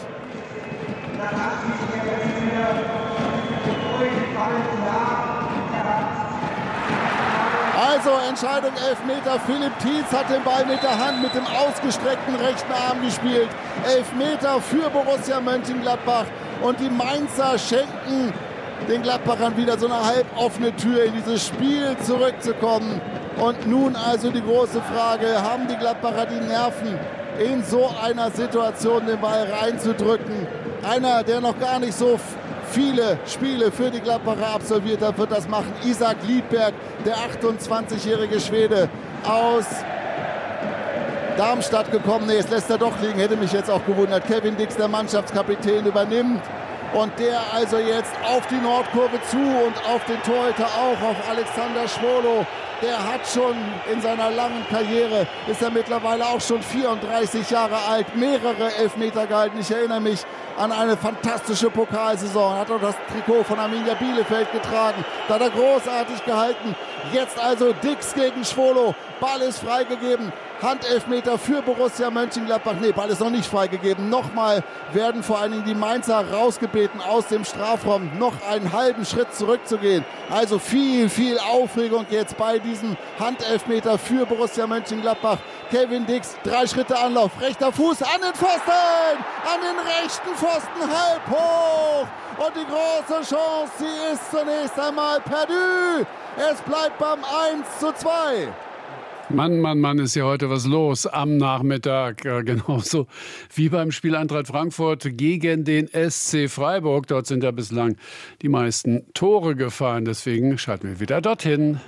Also Entscheidung Elfmeter. Philipp Tietz hat den Ball mit der Hand, mit dem ausgestreckten rechten Arm gespielt. Elfmeter für Borussia Mönchengladbach. Und die Mainzer schenken den Gladbachern wieder so eine halboffene Tür, in dieses Spiel zurückzukommen. Und nun also die große Frage, haben die Gladbacher die Nerven, in so einer Situation den Ball reinzudrücken? Einer, der noch gar nicht so viele Spiele für die Gladbacher absolviert hat, wird das machen. Isaac Liedberg, der achtundzwanzigjährige Schwede aus Darmstadt gekommen. Nee, es lässt er doch liegen, hätte mich jetzt auch gewundert. Kevin Dix, der Mannschaftskapitän, übernimmt. Und der also jetzt auf die Nordkurve zu und auf den Torhüter auch, auf Alexander Schwolo. Der hat schon in seiner langen Karriere, ist er mittlerweile auch schon vierunddreißig Jahre alt, mehrere Elfmeter gehalten. Ich erinnere mich an eine fantastische Pokalsaison. Hat auch das Trikot von Arminia Bielefeld getragen. Da hat er großartig gehalten. Jetzt also Dix gegen Schwolo. Ball ist freigegeben. Handelfmeter für Borussia Mönchengladbach. Nee, Ball ist noch nicht freigegeben. Nochmal werden vor allen Dingen die Mainzer rausgebeten aus dem Strafraum, noch einen halben Schritt zurückzugehen. Also viel, viel Aufregung jetzt bei diesem Handelfmeter für Borussia Mönchengladbach. Kevin Dix, drei Schritte Anlauf, rechter Fuß an den Pfosten, an den rechten Pfosten, halb hoch. Und die große Chance, sie ist zunächst einmal perdu. Es bleibt beim eins zu zwei. Mann, Mann, Mann, ist hier heute was los am Nachmittag. Äh, genauso wie beim Spiel Eintracht Frankfurt gegen den S C Freiburg. Dort sind ja bislang die meisten Tore gefallen. Deswegen schalten wir wieder dorthin.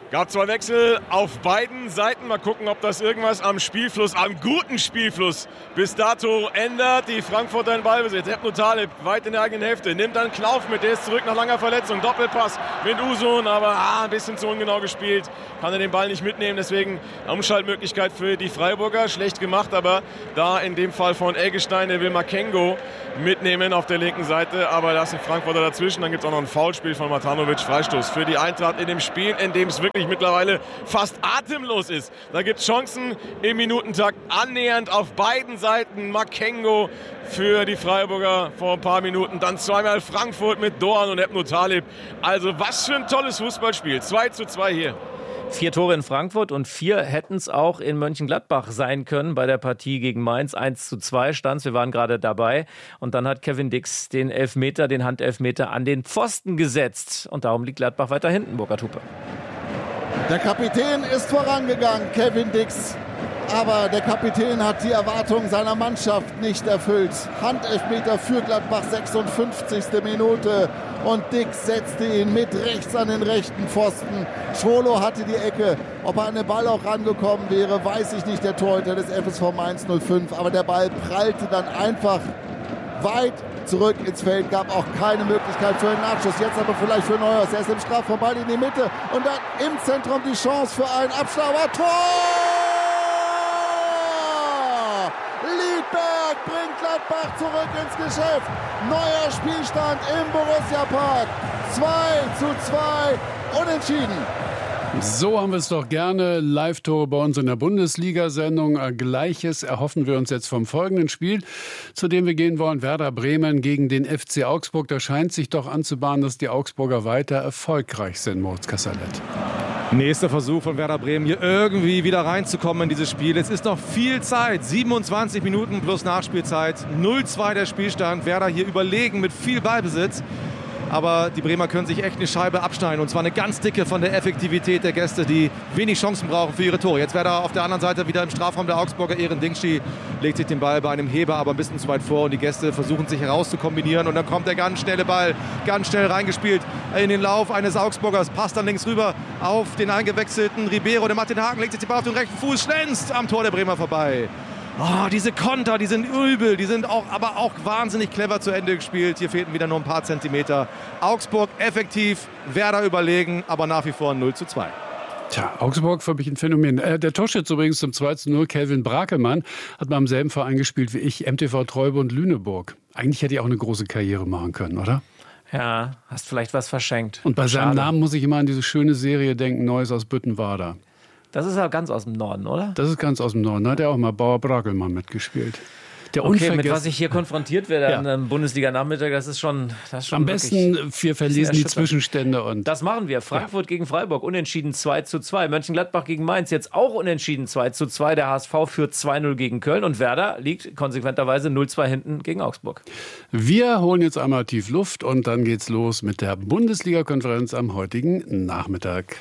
Gab zwei Wechsel auf beiden Seiten. Mal gucken, ob das irgendwas am Spielfluss, am guten Spielfluss bis dato ändert. Die Frankfurter in Ballbesitz. Ebnu Talib weit in der eigenen Hälfte. Nimmt dann Knauf mit. Der ist zurück nach langer Verletzung. Doppelpass mit Usun, aber ah, ein bisschen zu ungenau gespielt. Kann er den Ball nicht mitnehmen. Deswegen Umschaltmöglichkeit für die Freiburger. Schlecht gemacht, aber da in dem Fall von Eggestein. Der will Makengo mitnehmen auf der linken Seite. Aber da ist ein Frankfurter dazwischen. Dann gibt es auch noch ein Foulspiel von Matanovic. Freistoß für die Eintracht in dem Spiel, in dem es wirklich mittlerweile fast atemlos ist. Da gibt es Chancen im Minutentakt annähernd auf beiden Seiten. Makengo für die Freiburger vor ein paar Minuten. Dann zweimal Frankfurt mit Doan und Ebnu Talib. Also was für ein tolles Fußballspiel. zwei zu zwei hier. Vier Tore in Frankfurt und vier hätten es auch in Mönchengladbach sein können bei der Partie gegen Mainz. eins zu zwei stand, wir waren gerade dabei. Und dann hat Kevin Dix den Elfmeter, den Handelfmeter an den Pfosten gesetzt. Und darum liegt Gladbach weiter hinten, Burkhard Hupe. Der Kapitän ist vorangegangen, Kevin Dix. Aber der Kapitän hat die Erwartungen seiner Mannschaft nicht erfüllt. Handelfmeter für Gladbach, sechsundfünfzigste Minute. Und Dix setzte ihn mit rechts an den rechten Pfosten. Schwolo hatte die Ecke. Ob er an den Ball auch rangekommen wäre, weiß ich nicht, der Torhüter des F S V Mainz null fünf. Aber der Ball prallte dann einfach weit zurück ins Feld. Gab auch keine Möglichkeit für einen Nachschuss. Jetzt aber vielleicht für Neuhaus. Er ist im Strafraum, Ball in die Mitte. Und dann im Zentrum die Chance für einen Abschlag. Tor! Liedberg bringt Gladbach zurück ins Geschäft. Neuer Spielstand im Borussia Park. zwei zu zwei, unentschieden. So haben wir es doch gerne. Live-Tore bei uns in der Bundesliga-Sendung. Gleiches erhoffen wir uns jetzt vom folgenden Spiel, zu dem wir gehen wollen. Werder Bremen gegen den F C Augsburg. Da scheint sich doch anzubahnen, dass die Augsburger weiter erfolgreich sind, Moritz Kasserlet. Nächster Versuch von Werder Bremen, hier irgendwie wieder reinzukommen in dieses Spiel. Es ist noch viel Zeit, siebenundzwanzig Minuten plus Nachspielzeit, null zu zwei der Spielstand. Werder hier überlegen mit viel Ballbesitz. Aber die Bremer können sich echt eine Scheibe abschneiden. Und zwar eine ganz dicke von der Effektivität der Gäste, die wenig Chancen brauchen für ihre Tore. Jetzt Werder auf der anderen Seite wieder im Strafraum der Augsburger. Ehren Dingschi legt sich den Ball bei einem Heber, aber ein bisschen zu weit vor. Und die Gäste versuchen sich herauszukombinieren. Und dann kommt der ganz schnelle Ball, ganz schnell reingespielt in den Lauf eines Augsburgers. Passt dann links rüber auf den eingewechselten Ribeiro. Der macht den Haken, legt sich den Ball auf den rechten Fuß, schlänzt am Tor der Bremer vorbei. Oh, diese Konter, die sind übel, die sind auch, aber auch wahnsinnig clever zu Ende gespielt. Hier fehlten wieder nur ein paar Zentimeter. Augsburg effektiv, Werder überlegen, aber nach wie vor null zu zwei. Tja, Augsburg für mich ein Phänomen. Äh, der Torschütze übrigens zum zwei zu null, Kelvin Brakemann, hat beim selben Verein gespielt wie ich, M T V Treuburg Lüneburg. Eigentlich hätte ich auch eine große Karriere machen können, oder? Ja, hast vielleicht was verschenkt. Und bei Schade. seinem Namen muss ich immer an diese schöne Serie denken, Neues aus Büttenwader. Das ist ja ganz aus dem Norden, oder? Das ist ganz aus dem Norden. Da hat er auch mal Bauer Brakelmann mitgespielt. Der okay, mit was ich hier konfrontiert werde ja. an einem Bundesliga-Nachmittag, das ist schon, das ist schon am besten, wir verlesen die Zwischenstände. Und das machen wir. Frankfurt ja. gegen Freiburg, unentschieden zwei zu zwei. Mönchengladbach gegen Mainz, jetzt auch unentschieden zwei zu zwei. Der H S V führt zwei null gegen Köln und Werder liegt konsequenterweise null zwei hinten gegen Augsburg. Wir holen jetzt einmal tief Luft und dann geht's los mit der Bundesliga-Konferenz am heutigen Nachmittag.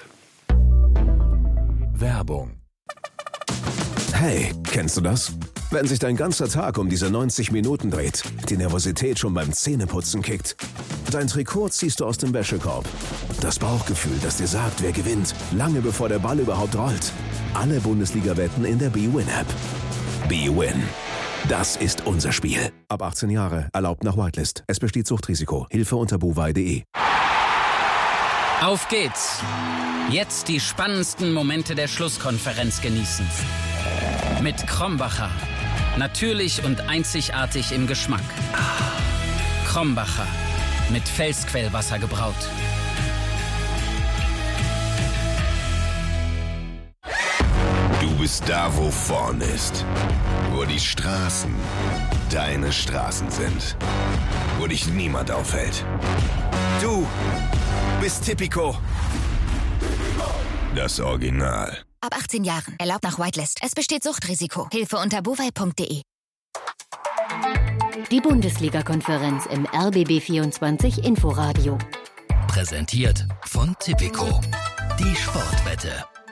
Werbung. Hey, kennst du das? Wenn sich dein ganzer Tag um diese neunzig Minuten dreht, die Nervosität schon beim Zähneputzen kickt. Dein Trikot ziehst du aus dem Wäschekorb. Das Bauchgefühl, das dir sagt, wer gewinnt, lange bevor der Ball überhaupt rollt. Alle Bundesliga-Wetten in der B-Win-App. B-Win. Das ist unser Spiel. Ab achtzehn Jahre, erlaubt nach Whitelist. Es besteht Suchtrisiko. Hilfe unter buwei punkt de. Auf geht's! Jetzt die spannendsten Momente der Schlusskonferenz genießen. Mit Krombacher. Natürlich und einzigartig im Geschmack. Krombacher. Mit Felsquellwasser gebraut. Du bist da, wo vorn ist. Wo die Straßen deine Straßen sind. Wo dich niemand aufhält. Du bist Tipico. Das Original. Ab achtzehn Jahren. Erlaubt nach Whitelist. Es besteht Suchtrisiko. Hilfe unter buwei punkt de. Die Bundesliga-Konferenz im R B B vierundzwanzig Inforadio. Präsentiert von Tipico. Die Sportwette.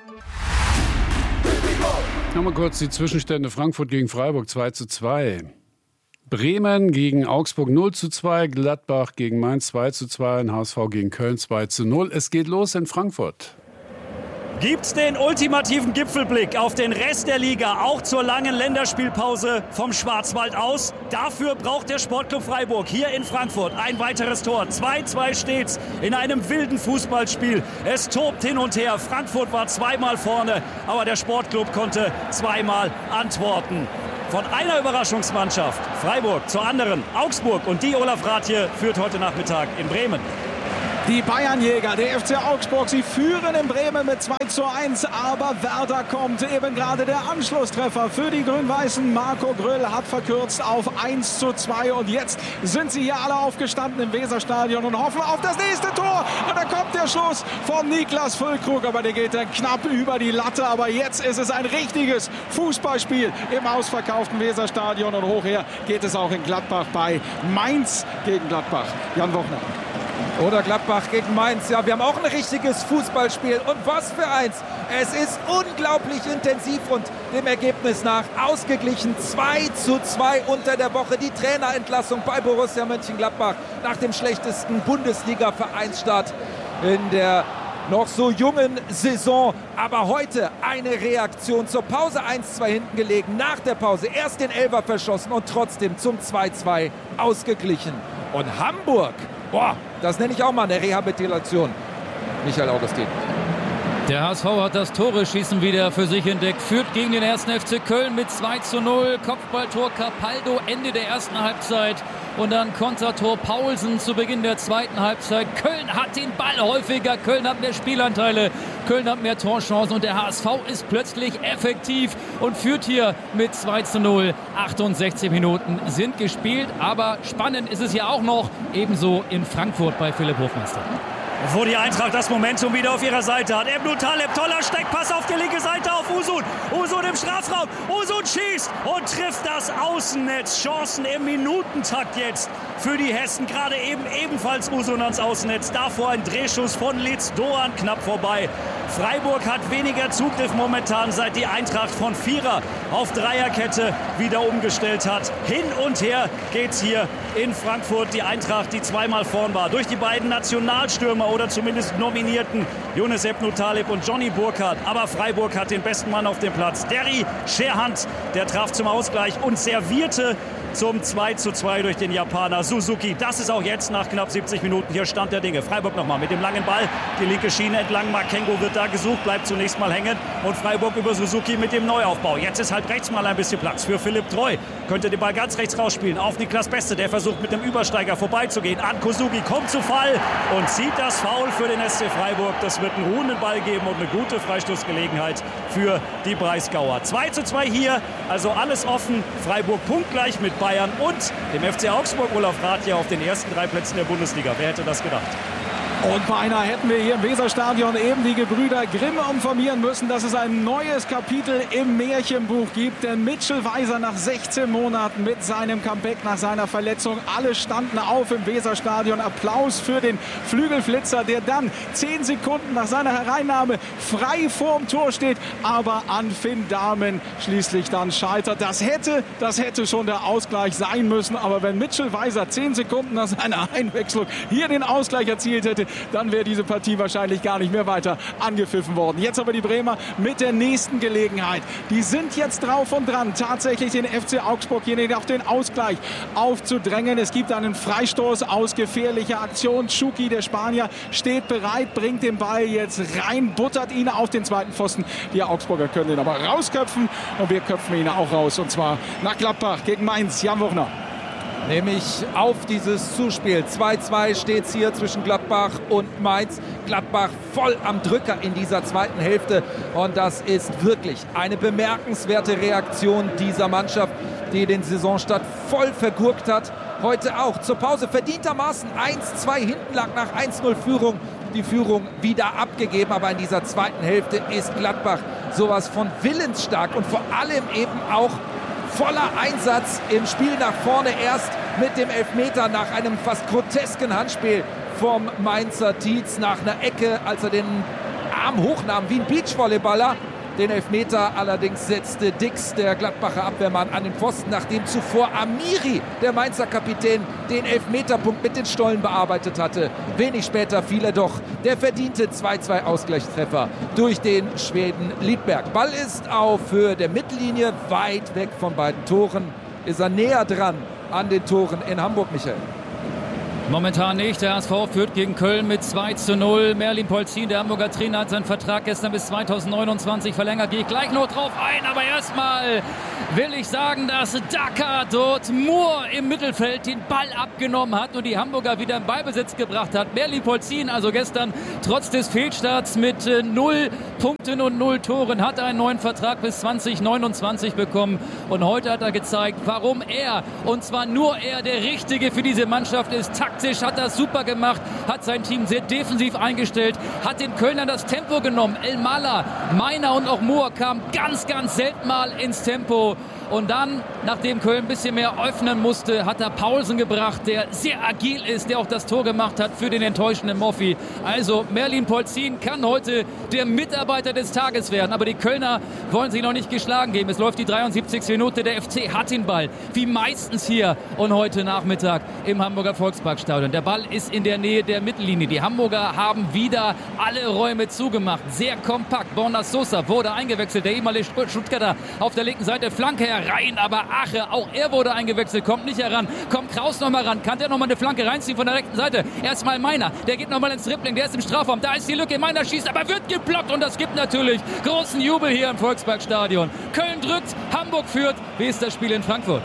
Nochmal kurz die Zwischenstände. Frankfurt gegen Freiburg zwei zu zwei. Bremen gegen Augsburg null zu zwei. Gladbach gegen Mainz zwei zu zwei. H S V gegen Köln zwei zu null. Es geht los in Frankfurt. gibt's den ultimativen Gipfelblick auf den Rest der Liga, auch zur langen Länderspielpause vom Schwarzwald aus. Dafür braucht der Sportclub Freiburg hier in Frankfurt ein weiteres Tor. zwei zu zwei steht's in einem wilden Fußballspiel. Es tobt hin und her. Frankfurt war zweimal vorne, aber der Sportclub konnte zweimal antworten. Von einer Überraschungsmannschaft, Freiburg, zur anderen, Augsburg. Und die Olaf Rathje führt heute Nachmittag in Bremen. Die Bayernjäger, der F C Augsburg, sie führen in Bremen mit zwei zu eins, aber Werder kommt. Eben gerade der Anschlusstreffer für die Grün-Weißen. Marco Gröll hat verkürzt auf eins zu zwei und jetzt sind sie hier alle aufgestanden im Weserstadion und hoffen auf das nächste Tor. Und da kommt der Schuss von Niklas Füllkrug, aber der geht dann knapp über die Latte. Aber jetzt ist es ein richtiges Fußballspiel im ausverkauften Weserstadion und hochher geht es auch in Gladbach bei Mainz gegen Gladbach. Jan Wochner. Oder Gladbach gegen Mainz. Ja, wir haben auch ein richtiges Fußballspiel. Und was für eins. Es ist unglaublich intensiv und dem Ergebnis nach ausgeglichen. zwei zu zwei unter der Woche. Die Trainerentlassung bei Borussia Mönchengladbach nach dem schlechtesten Bundesliga-Vereinsstart in der noch so jungen Saison. Aber heute eine Reaktion zur Pause eins zu zwei hinten gelegen. Nach der Pause erst den Elfer verschossen und trotzdem zum zwei zu zwei ausgeglichen. Und Hamburg, boah, das nenne ich auch mal eine Rehabilitation. Michael Augustin. Der H S V hat das Tore-Schießen wieder für sich entdeckt. Führt gegen den ersten F C Köln mit zwei zu null. Kopfballtor Capaldo Ende der ersten Halbzeit. Und dann Kontertor Paulsen zu Beginn der zweiten Halbzeit. Köln hat den Ball häufiger. Köln hat mehr Spielanteile. Köln hat mehr Torchancen. Und der H S V ist plötzlich effektiv und führt hier mit zwei zu null. achtundsechzig Minuten sind gespielt. Aber spannend ist es ja auch noch. Ebenso in Frankfurt bei Philipp Hofmeister. Wo die Eintracht das Momentum wieder auf ihrer Seite hat. Ebnu Taleb, toller Steckpass auf die linke Seite auf Usun. Usun im Strafraum. Usun schießt und trifft das Außennetz. Chancen im Minutentakt jetzt für die Hessen. Gerade eben ebenfalls Usun ans Außennetz. Davor ein Drehschuss von Litz Doan knapp vorbei. Freiburg hat weniger Zugriff momentan, seit die Eintracht von Vierer auf Dreierkette wieder umgestellt hat. Hin und her geht's hier in Frankfurt. Die Eintracht, die zweimal vorn war, durch die beiden Nationalstürmer oder zumindest Nominierten Younes Ebnu Taleb und Johnny Burkhardt. Aber Freiburg hat den besten Mann auf dem Platz. Derry Scherhand, der traf zum Ausgleich und servierte zum zwei zu zwei durch den Japaner Suzuki. Das ist auch jetzt nach knapp siebzig Minuten hier Stand der Dinge. Freiburg nochmal mit dem langen Ball. Die linke Schiene entlang. Makengo wird da gesucht, bleibt zunächst mal hängen. Und Freiburg über Suzuki mit dem Neuaufbau. Jetzt ist halt rechts mal ein bisschen Platz für Philipp Treu. Könnte den Ball ganz rechts rausspielen. Auf Niklas Beste, der versucht mit dem Übersteiger vorbeizugehen. An Kosugi kommt zu Fall und zieht das Foul für den S C Freiburg. Das wird einen ruhenden Ball geben und eine gute Freistoßgelegenheit für die Breisgauer. zwei zu zwei hier, also alles offen. Freiburg punktgleich mit Bayern und dem F C Augsburg. Olaf Rathje auf den ersten drei Plätzen der Bundesliga. Wer hätte das gedacht? Und beinahe hätten wir hier im Weserstadion eben die Gebrüder Grimm informieren müssen, dass es ein neues Kapitel im Märchenbuch gibt. Denn Mitchell Weiser nach sechzehn Monaten mit seinem Comeback nach seiner Verletzung. Alle standen auf im Weserstadion. Applaus für den Flügelflitzer, der dann zehn Sekunden nach seiner Hereinnahme frei vorm Tor steht. Aber an Finn Dahmen schließlich dann scheitert. Das hätte, das hätte schon der Ausgleich sein müssen. Aber wenn Mitchell Weiser zehn Sekunden nach seiner Einwechslung hier den Ausgleich erzielt hätte, dann wäre diese Partie wahrscheinlich gar nicht mehr weiter angepfiffen worden. Jetzt aber die Bremer mit der nächsten Gelegenheit. Die sind jetzt drauf und dran, tatsächlich den F C Augsburg hier auf den Ausgleich aufzudrängen. Es gibt einen Freistoß aus gefährlicher Aktion. Schuki, der Spanier, steht bereit, bringt den Ball jetzt rein, buttert ihn auf den zweiten Pfosten. Die Augsburger können ihn aber rausköpfen und wir köpfen ihn auch raus. Und zwar nach Gladbach gegen Mainz. Jan Wochner. Nämlich auf dieses Zuspiel. zwei zu zwei steht es hier zwischen Gladbach und Mainz. Gladbach voll am Drücker in dieser zweiten Hälfte. Und das ist wirklich eine bemerkenswerte Reaktion dieser Mannschaft, die den Saisonstart voll vergurkt hat. Heute auch zur Pause verdientermaßen eins zu zwei hinten lag nach eins zu null Führung. Die Führung wieder abgegeben. Aber in dieser zweiten Hälfte ist Gladbach sowas von willensstark und vor allem eben auch voller Einsatz im Spiel nach vorne, erst mit dem Elfmeter nach einem fast grotesken Handspiel vom Mainzer Tietz nach einer Ecke, als er den Arm hochnahm wie ein Beachvolleyballer. Den Elfmeter allerdings setzte Dix, der Gladbacher Abwehrmann, an den Pfosten, nachdem zuvor Amiri, der Mainzer Kapitän, den Elfmeterpunkt mit den Stollen bearbeitet hatte. Wenig später fiel er doch. Der verdiente zwei zwei Ausgleichstreffer durch den Schweden Lidberg. Ball ist auf Höhe der Mittellinie, weit weg von beiden Toren. Ist er näher dran an den Toren in Hamburg, Michael? Momentan nicht. Der H S V führt gegen Köln mit zwei zu null. Merlin Polzin, der Hamburger Trainer, hat seinen Vertrag gestern bis zweitausendneunundzwanzig verlängert. Gehe ich gleich noch drauf ein. Aber erstmal will ich sagen, dass Dacker dort Moore im Mittelfeld den Ball abgenommen hat und die Hamburger wieder in Ballbesitz gebracht hat. Merlin Polzin also gestern trotz des Fehlstarts mit äh, null Punkten und null Toren hat einen neuen Vertrag bis zweitausendneunundzwanzig bekommen. Und heute hat er gezeigt, warum er, und zwar nur er, der Richtige für diese Mannschaft ist. Taktisch hat er super gemacht, hat sein Team sehr defensiv eingestellt, hat den Kölnern das Tempo genommen. Elmalah, Meiner und auch Moore kamen ganz, ganz selten mal ins Tempo. Und dann, nachdem Köln ein bisschen mehr öffnen musste, hat er Paulsen gebracht, der sehr agil ist, der auch das Tor gemacht hat für den enttäuschenden Moffi. Also Merlin Polzin kann heute der Mitarbeiter des Tages werden. Aber die Kölner wollen sich noch nicht geschlagen geben. Es läuft die dreiundsiebzigste Minute. Der F C hat den Ball, wie meistens hier und heute Nachmittag im Hamburger Volksparkstadion. Der Ball ist in der Nähe der Mittellinie. Die Hamburger haben wieder alle Räume zugemacht. Sehr kompakt. Borna Sosa wurde eingewechselt. Der ehemalige Stuttgarter auf der linken Seite. Flanke rein, aber Ache, auch er wurde eingewechselt, kommt nicht heran. Kommt Kraus noch mal ran, kann der noch mal eine Flanke reinziehen von der rechten Seite. Erstmal Meiner, der geht noch mal ins Dribbling, der ist im Strafraum, da ist die Lücke, Meiner schießt, aber wird geblockt und das gibt natürlich großen Jubel hier im Volksparkstadion. Köln drückt, Hamburg führt. Wie ist das Spiel in Frankfurt?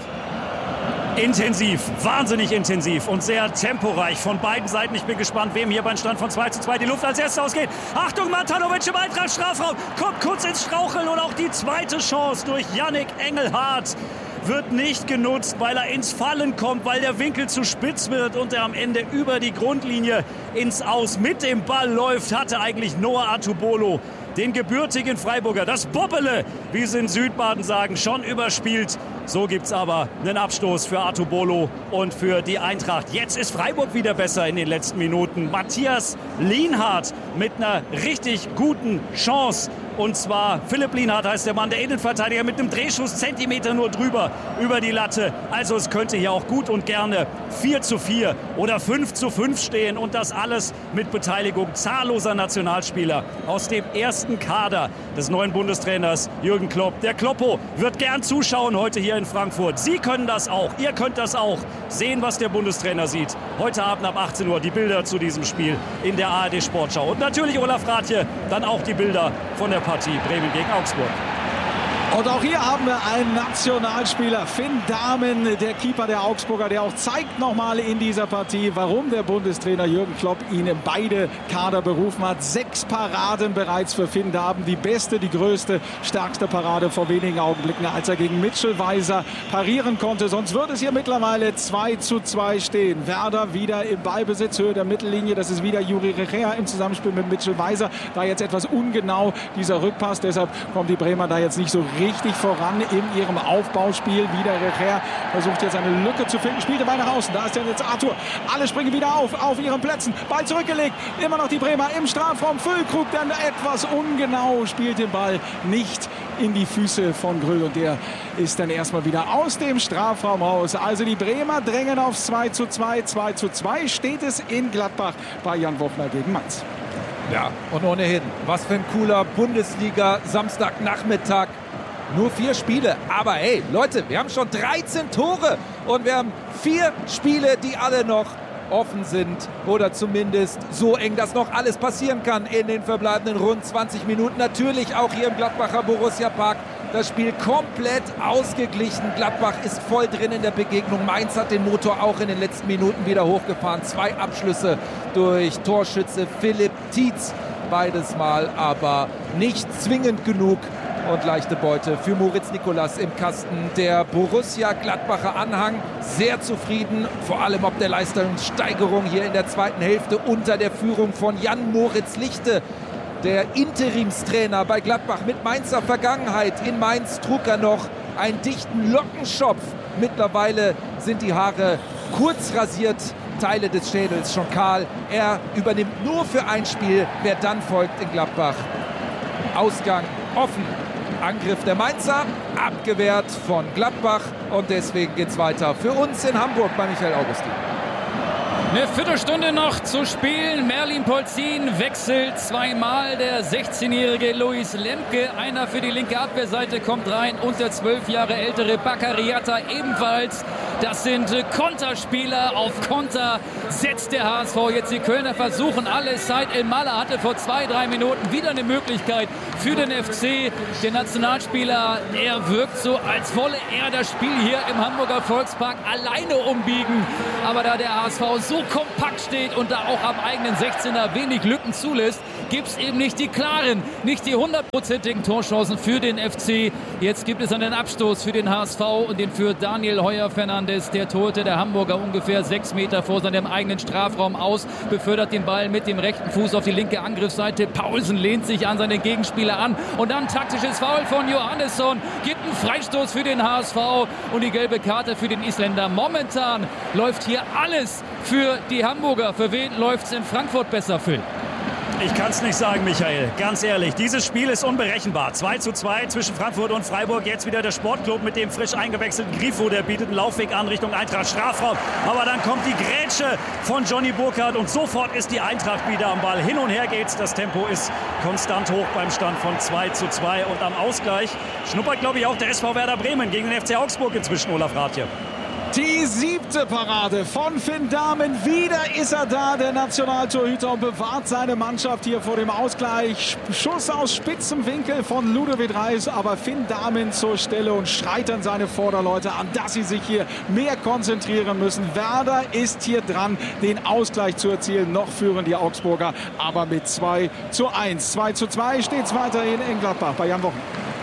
Intensiv, wahnsinnig intensiv und sehr temporeich von beiden Seiten. Ich bin gespannt, wem hier beim Stand von zwei zu zwei die Luft als erstes ausgeht. Achtung, Matanovic im Eintracht-Strafraum, kommt kurz ins Straucheln und auch die zweite Chance durch Yannick Engelhardt wird nicht genutzt, weil er ins Fallen kommt, weil der Winkel zu spitz wird und er am Ende über die Grundlinie ins Aus mit dem Ball läuft, hatte eigentlich Noah Atubolo, den gebürtigen Freiburger, das Bobbele, wie sie in Südbaden sagen, schon überspielt. So gibt's aber einen Abstoß für Atubolo und für die Eintracht. Jetzt ist Freiburg wieder besser in den letzten Minuten. Matthias Lienhardt mit einer richtig guten Chance. Und zwar Philipp Lienhardt heißt der Mann, der Innenverteidiger mit einem Drehschuss, Zentimeter nur drüber, über die Latte. Also es könnte hier auch gut und gerne vier zu vier oder fünf zu fünf stehen. Und das alles mit Beteiligung zahlloser Nationalspieler aus dem ersten Kader des neuen Bundestrainers Jürgen Klopp. Der Kloppo wird gern zuschauen heute hier in Frankfurt. Sie können das auch, ihr könnt das auch. Sehen, was der Bundestrainer sieht. Heute Abend ab achtzehn Uhr die Bilder zu diesem Spiel in der A R D Sportschau. Und natürlich Olaf Rathje, dann auch die Bilder von der Partie Bremen gegen Augsburg. Und auch hier haben wir einen Nationalspieler, Finn Dahmen, der Keeper der Augsburger, der auch zeigt nochmal in dieser Partie, warum der Bundestrainer Jürgen Klopp ihn in beide Kader berufen hat. Sechs Paraden bereits für Finn Dahmen, die beste, die größte, stärkste Parade vor wenigen Augenblicken, als er gegen Mitchell Weiser parieren konnte. Sonst würde es hier mittlerweile zwei zu zwei stehen. Werder wieder im Ballbesitz, Höhe der Mittellinie. Das ist wieder Juri Recher im Zusammenspiel mit Mitchell Weiser. Da jetzt etwas ungenau dieser Rückpass, deshalb kommen die Bremer da jetzt nicht so richtig voran in ihrem Aufbauspiel. Wieder Recher versucht jetzt eine Lücke zu finden, spielt den Ball nach außen. Da ist jetzt Arthur. Alle springen wieder auf, auf ihren Plätzen. Ball zurückgelegt. Immer noch die Bremer im Strafraum. Füllkrug dann etwas ungenau, spielt den Ball nicht in die Füße von Grüll und der ist dann erstmal wieder aus dem Strafraum raus. Also die Bremer drängen auf zwei zu zwei. zwei zu zwei steht es in Gladbach bei Jan Wofner gegen Mainz. Ja, und ohnehin, was für ein cooler Bundesliga-Samstagnachmittag. Nur vier Spiele, aber hey, Leute, wir haben schon dreizehn Tore und wir haben vier Spiele, die alle noch offen sind oder zumindest so eng, dass noch alles passieren kann in den verbleibenden rund zwanzig Minuten. Natürlich auch hier im Gladbacher Borussia Park. Das Spiel komplett ausgeglichen. Gladbach ist voll drin in der Begegnung. Mainz hat den Motor auch in den letzten Minuten wieder hochgefahren. Zwei Abschlüsse durch Torschütze Philipp Tietz. Beides Mal, aber nicht zwingend genug. Und leichte Beute für Moritz Nicolas im Kasten. Der Borussia Gladbacher Anhang sehr zufrieden, vor allem ob der Leistungssteigerung hier in der zweiten Hälfte unter der Führung von Jan-Moritz Lichte. Der Interimstrainer bei Gladbach mit Mainzer Vergangenheit. In Mainz trug er noch einen dichten Lockenschopf. Mittlerweile sind die Haare kurz rasiert, Teile des Schädels schon kahl. Er übernimmt nur für ein Spiel, wer dann folgt in Gladbach. Ausgang offen. Angriff der Mainzer, abgewehrt von Gladbach und deswegen geht's weiter für uns in Hamburg bei Michael Augustin. Eine Viertelstunde noch zu spielen. Merlin Polzin wechselt zweimal. Der sechzehnjährige Luis Lemke, einer für die linke Abwehrseite, kommt rein. Und der zwölf Jahre ältere Bakary Yatta ebenfalls. Das sind Konterspieler. Auf Konter setzt der H S V jetzt. Die Kölner versuchen alles. Said El-Mallah hatte vor zwei, drei Minuten wieder eine Möglichkeit für den F C. Der Nationalspieler, er wirkt so, als wolle er das Spiel hier im Hamburger Volkspark alleine umbiegen. Aber da der H S V so kompakt steht und da auch am eigenen sechzehner wenig Lücken zulässt, gibt es eben nicht die klaren, nicht die hundertprozentigen Torchancen für den F C. Jetzt gibt es einen Abstoß für den H S V und den führt Daniel Heuer-Fernandes, der Torhüter der Hamburger, ungefähr sechs Meter vor seinem eigenen Strafraum aus, befördert den Ball mit dem rechten Fuß auf die linke Angriffsseite. Paulsen lehnt sich an seine Gegenspieler an und dann taktisches Foul von Johannesson, gibt einen Freistoß für den H S V und die gelbe Karte für den Isländer. Momentan läuft hier alles für die Hamburger. Für wen läuft es in Frankfurt besser, Phil? Ich kann es nicht sagen, Michael. Ganz ehrlich, dieses Spiel ist unberechenbar. zwei zu zwei zwischen Frankfurt und Freiburg. Jetzt wieder der Sportclub mit dem frisch eingewechselten Grifo. Der bietet einen Laufweg an Richtung Eintracht Strafraum. Aber dann kommt die Grätsche von Johnny Burkhardt und sofort ist die Eintracht wieder am Ball. Hin und her geht's. Das Tempo ist konstant hoch beim Stand von zwei zu zwei. Und am Ausgleich schnuppert, glaube ich, auch der S V Werder Bremen gegen den F C Augsburg inzwischen, Olaf Rathje. Die siebte Parade von Finn Dahmen. Wieder ist er da, der Nationaltorhüter, und bewahrt seine Mannschaft hier vor dem Ausgleich. Schuss aus spitzem Winkel von Ludovic Reis, aber Finn Dahmen zur Stelle und schreit an seine Vorderleute an, dass sie sich hier mehr konzentrieren müssen. Werder ist hier dran, den Ausgleich zu erzielen. Noch führen die Augsburger, aber mit zwei zu eins. zwei zu zwei steht es weiterhin in Gladbach bei Jan Wochen.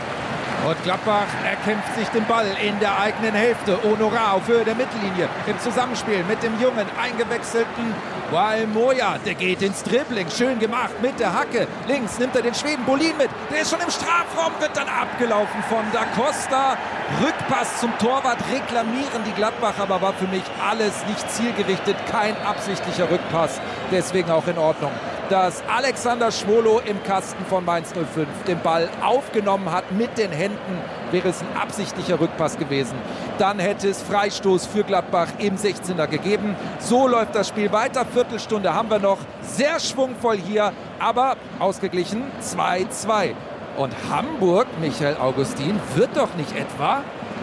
Und Gladbach erkämpft sich den Ball in der eigenen Hälfte. Honorar auf Höhe der Mittellinie im Zusammenspiel mit dem jungen, eingewechselten Wael Moya. Der geht ins Dribbling. Schön gemacht mit der Hacke. Links nimmt er den Schweden Bolin mit. Der ist schon im Strafraum, wird dann abgelaufen von Da Costa. Rückpass zum Torwart reklamieren die Gladbacher, aber war für mich alles nicht zielgerichtet. Kein absichtlicher Rückpass. Deswegen auch in Ordnung, dass Alexander Schwolo im Kasten von Mainz null fünf den Ball aufgenommen hat mit den Händen. Wäre es ein absichtlicher Rückpass gewesen, dann hätte es Freistoß für Gladbach im sechzehner gegeben. So läuft das Spiel weiter. Viertelstunde haben wir noch. Sehr schwungvoll hier, aber ausgeglichen zwei zu zwei. Und Hamburg, Michael Augustin, wird doch nicht etwa...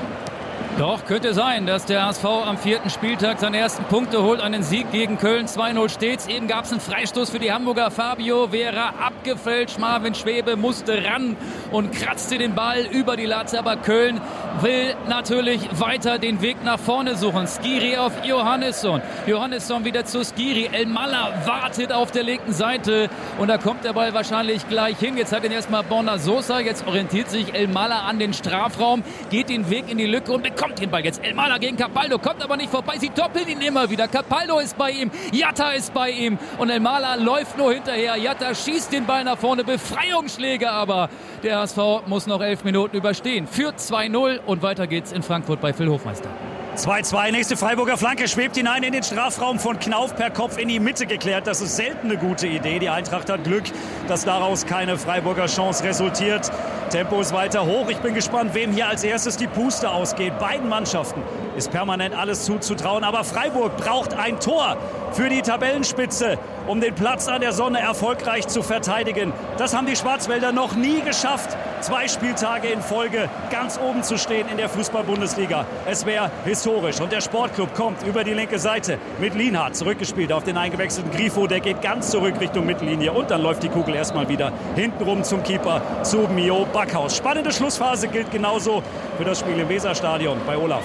Doch, könnte sein, dass der H S V am vierten Spieltag seine ersten Punkte holt. Einen Sieg gegen Köln, zwei null steht's. Eben gab es einen Freistoß für die Hamburger. Fabio Vera abgefälscht. Marvin Schwebe musste ran und kratzte den Ball über die Latte. Aber Köln will natürlich weiter den Weg nach vorne suchen. Skiri auf Johannesson. Johannesson wieder zu Skiri. El-Mallah wartet auf der linken Seite. Und da kommt der Ball wahrscheinlich gleich hin. Jetzt hat ihn erstmal Borna Sosa. Jetzt orientiert sich El-Mallah an den Strafraum. Geht den Weg in die Lücke und bekommt den Ball jetzt. El-Mallah gegen Capaldo, kommt aber nicht vorbei. Sie doppeln ihn immer wieder. Capaldo ist bei ihm, Yatta ist bei ihm und El-Mallah läuft nur hinterher. Yatta schießt den Ball nach vorne, Befreiungsschläge, aber der H S V muss noch elf Minuten überstehen. Führt zwei null und weiter geht's in Frankfurt bei Phil Hofmeister. zwei zu zwei, nächste Freiburger Flanke, schwebt hinein in den Strafraum von Knauf, per Kopf in die Mitte geklärt. Das ist selten eine gute Idee. Die Eintracht hat Glück, dass daraus keine Freiburger Chance resultiert. Tempo ist weiter hoch. Ich bin gespannt, wem hier als erstes die Puste ausgeht. Beiden Mannschaften ist permanent alles zuzutrauen. Aber Freiburg braucht ein Tor für die Tabellenspitze, um den Platz an der Sonne erfolgreich zu verteidigen. Das haben die Schwarzwälder noch nie geschafft. Zwei Spieltage in Folge ganz oben zu stehen in der Fußball-Bundesliga. Es wäre historisch. Und der Sportclub kommt über die linke Seite mit Lienhardt zurückgespielt auf den eingewechselten Grifo. Der geht ganz zurück Richtung Mittellinie. Und dann läuft die Kugel erstmal wieder hintenrum zum Keeper, zu Mio Backhaus. Spannende Schlussphase gilt genauso für das Spiel im Weserstadion bei Olaf.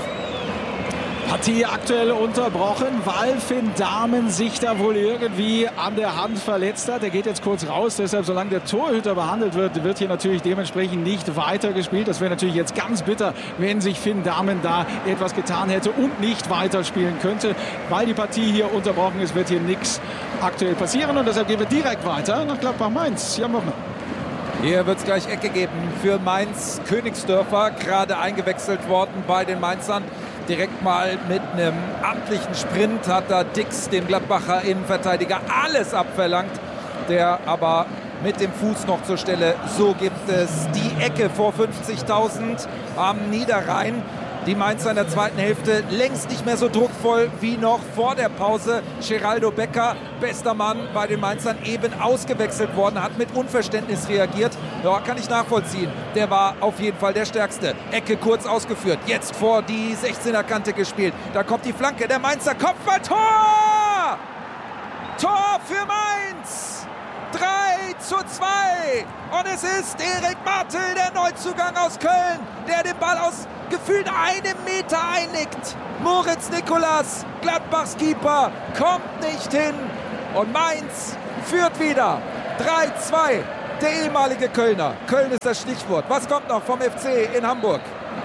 Partie aktuell unterbrochen, weil Finn Dahmen sich da wohl irgendwie an der Hand verletzt hat. Er geht jetzt kurz raus, deshalb, solange der Torhüter behandelt wird, wird hier natürlich dementsprechend nicht weitergespielt. Das wäre natürlich jetzt ganz bitter, wenn sich Finn Dahmen da etwas getan hätte und nicht weiterspielen könnte. Weil die Partie hier unterbrochen ist, wird hier nichts aktuell passieren und deshalb gehen wir direkt weiter nach Gladbach-Mainz. Jan Wochner. Hier wird es gleich Ecke geben für Mainz. Königsdörfer, gerade eingewechselt worden bei den Mainzern. Direkt mal mit einem amtlichen Sprint hat da Dix, dem Gladbacher Innenverteidiger, alles abverlangt. der aber mit dem Fuß noch zur Stelle. So gibt es die Ecke vor fünfzigtausend am Niederrhein. Die Mainzer in der zweiten Hälfte längst nicht mehr so druckvoll wie noch vor der Pause. Geraldo Becker, bester Mann bei den Mainzern, eben ausgewechselt worden, hat mit Unverständnis reagiert. Ja, kann ich nachvollziehen. Der war auf jeden Fall der Stärkste. Ecke kurz ausgeführt, jetzt vor die sechzehner Kante gespielt. Da kommt die Flanke, der Mainzer Kopfball, Tor! Tor für Mainz! drei zu zwei. Und es ist Erik Martel, der Neuzugang aus Köln, der den Ball aus gefühlt einem Meter einnickt. Moritz Nicolas, Gladbachs Keeper, kommt nicht hin. Und Mainz führt wieder. drei zwei. Der ehemalige Kölner. Köln ist das Stichwort. Was kommt noch vom F C in Hamburg?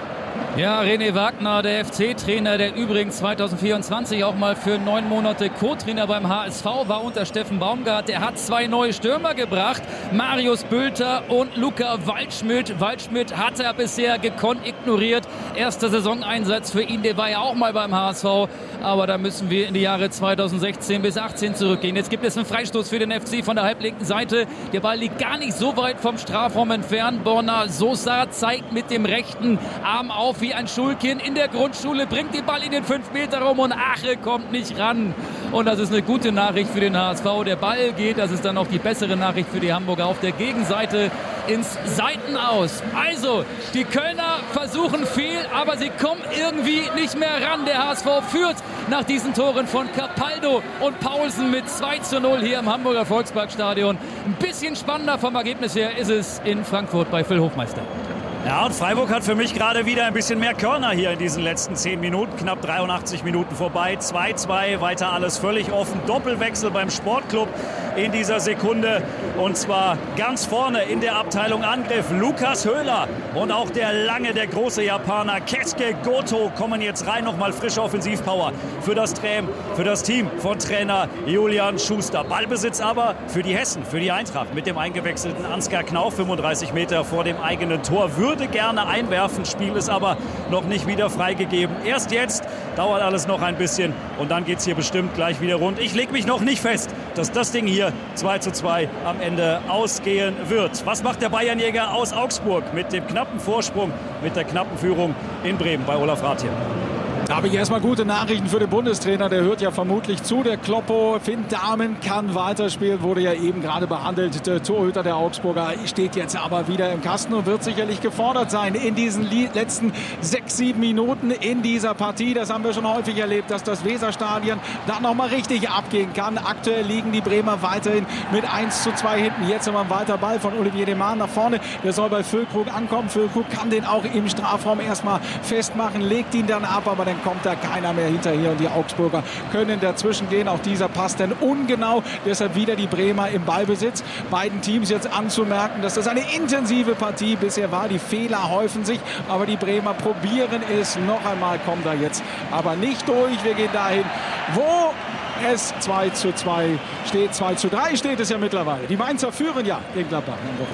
Ja, René Wagner, der F C-Trainer, der übrigens zweitausendvierundzwanzig auch mal für neun Monate Co-Trainer beim H S V war unter Steffen Baumgart. Der hat zwei neue Stürmer gebracht, Marius Bülter und Luca Waldschmidt. Waldschmidt hat er bisher gekonnt ignoriert. Erster Saisoneinsatz für ihn, der war ja auch mal beim H S V. Aber da müssen wir in die Jahre zweitausendsechzehn bis achtzehn zurückgehen. Jetzt gibt es einen Freistoß für den F C von der halblinken Seite. Der Ball liegt gar nicht so weit vom Strafraum entfernt. Borna Sosa zeigt mit dem rechten Arm auf wie ein Schulkind in der Grundschule, bringt den Ball in den fünf Meter Raum und Ache kommt nicht ran. Und das ist eine gute Nachricht für den H S V. Der Ball geht, das ist dann auch die bessere Nachricht für die Hamburger, auf der Gegenseite ins Seitenaus. Also, die Kölner versuchen viel, aber sie kommen irgendwie nicht mehr ran. Der H S V führt nach diesen Toren von Capaldo und Paulsen mit zwei zu null hier im Hamburger Volksparkstadion. Ein bisschen spannender vom Ergebnis her ist es in Frankfurt bei Phil Hofmeister. Ja, und Freiburg hat für mich gerade wieder ein bisschen mehr Körner hier in diesen letzten zehn Minuten. Knapp dreiundachtzig Minuten vorbei. zwei zwei, weiter alles völlig offen. Doppelwechsel beim Sportclub in dieser Sekunde. Und zwar ganz vorne in der Abteilung Angriff. Lukas Höhler und auch der lange, der große Japaner Keisuke Goto kommen jetzt rein. Nochmal frische Offensivpower für das, Tram, für das Team von Trainer Julian Schuster. Ballbesitz aber für die Hessen, für die Eintracht mit dem eingewechselten Ansgar Knauf. fünfunddreißig Meter vor dem eigenen Tor. Würde gerne einwerfen, Spiel ist aber noch nicht wieder freigegeben. Erst jetzt, dauert alles noch ein bisschen und dann geht es hier bestimmt gleich wieder rund. Ich lege mich noch nicht fest, dass das Ding hier zwei zu zwei am Ende ausgehen wird. Was macht der Bayernjäger aus Augsburg mit dem knappen Vorsprung, mit der knappen Führung in Bremen bei Olaf Rath hier? Da habe ich erstmal gute Nachrichten für den Bundestrainer. Der hört ja vermutlich zu. Der Kloppo, Finn Dahmen, kann weiterspielen. Wurde ja eben gerade behandelt. Der Torhüter der Augsburger steht jetzt aber wieder im Kasten und wird sicherlich gefordert sein in diesen letzten sechs, sieben Minuten in dieser Partie. Das haben wir schon häufig erlebt, dass das Weserstadion da nochmal richtig abgehen kann. Aktuell liegen die Bremer weiterhin mit eins zu zwei hinten. Jetzt haben wir einen weiter Ball von Olivier Deman nach vorne. Der soll bei Füllkrug ankommen. Füllkrug kann den auch im Strafraum erstmal festmachen, legt ihn dann ab, aber dann kommt da keiner mehr hinterher und die Augsburger können dazwischen gehen. Auch dieser passt dann ungenau, deshalb wieder die Bremer im Ballbesitz. Beiden Teams jetzt anzumerken, dass das eine intensive Partie bisher war. Die Fehler häufen sich, aber die Bremer probieren es noch einmal, kommen da jetzt aber nicht durch. Wir gehen dahin, wo es zwei zu zwei steht, zwei zu drei steht es ja mittlerweile. Die Mainzer führen ja gegen Gladbach.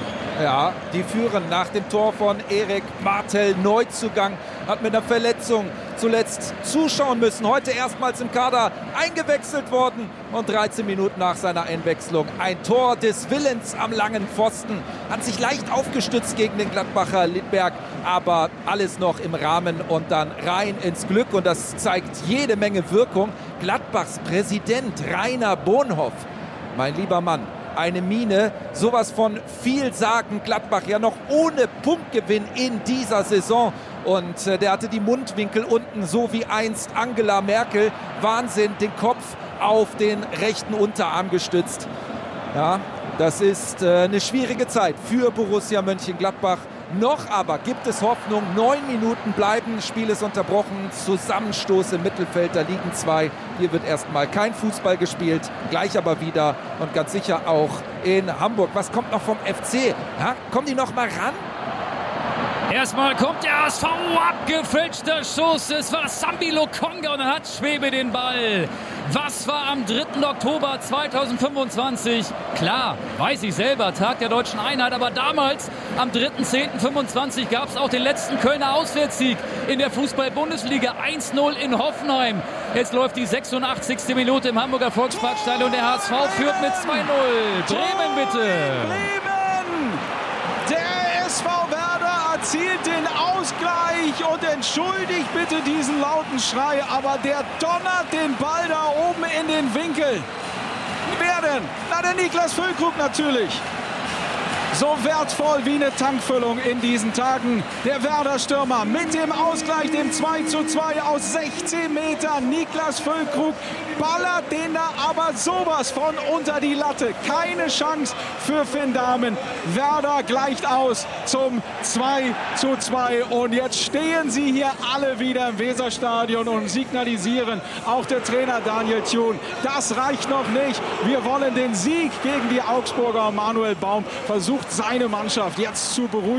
Ja, die führen nach dem Tor von Erik Martel. Neuzugang, hat mit einer Verletzung zuletzt zuschauen müssen. Heute erstmals im Kader eingewechselt worden und dreizehn Minuten nach seiner Einwechslung ein Tor des Willens am langen Pfosten. Hat sich leicht aufgestützt gegen den Gladbacher Littberg, aber alles noch im Rahmen und dann rein ins Glück und das zeigt jede Menge Wirkung. Gladbachs Präsident Rainer Bonhoff, mein lieber Mann, eine Mine, sowas von vielsagend. Gladbach ja noch ohne Punktgewinn in dieser Saison und äh, der hatte die Mundwinkel unten, so wie einst Angela Merkel. Wahnsinn, den Kopf auf den rechten Unterarm gestützt. Ja, das ist äh, eine schwierige Zeit für Borussia Mönchengladbach. Noch aber gibt es Hoffnung. Neun Minuten bleiben. Spiel ist unterbrochen. Zusammenstoß im Mittelfeld. Da liegen zwei. Hier wird erstmal kein Fußball gespielt. Gleich aber wieder und ganz sicher auch in Hamburg. Was kommt noch vom F C? Ja, kommen die noch mal ran? Erstmal kommt der H S V, abgefälschter Schuss. Es war Sambi Lokonga und dann hat Schwebe den Ball. Was war am dritten Oktober zweitausendfünfundzwanzig? Klar, weiß ich selber, Tag der Deutschen Einheit, aber damals, am dritten zehnten fünfundzwanzig, gab es auch den letzten Kölner Auswärtssieg in der Fußball-Bundesliga, eins null in Hoffenheim. Jetzt läuft die sechsundachtzigste Minute im Hamburger Volksparkstadion und der H S V führt mit zwei null. Bremen bitte! Bremen! Der S V Werder erzielt den Ausgleich und entschuldigt bitte diesen lauten Schrei, aber der donnert den Ball da oben in den Winkel. Wer denn? Na, der Niklas Füllkrug natürlich. So wertvoll wie eine Tankfüllung in diesen Tagen. Der Werder-Stürmer mit dem Ausgleich, dem zwei zu zwei aus sechzehn Metern. Niklas Füllkrug ballert den da aber sowas von unter die Latte. Keine Chance für Finn Dahmen. Werder gleicht aus zum zwei zu zwei. Und jetzt stehen sie hier alle wieder im Weserstadion und signalisieren, auch der Trainer Daniel Thun, das reicht noch nicht. Wir wollen den Sieg gegen die Augsburger. Manuel Baum versucht seine Mannschaft jetzt zu beruhigen.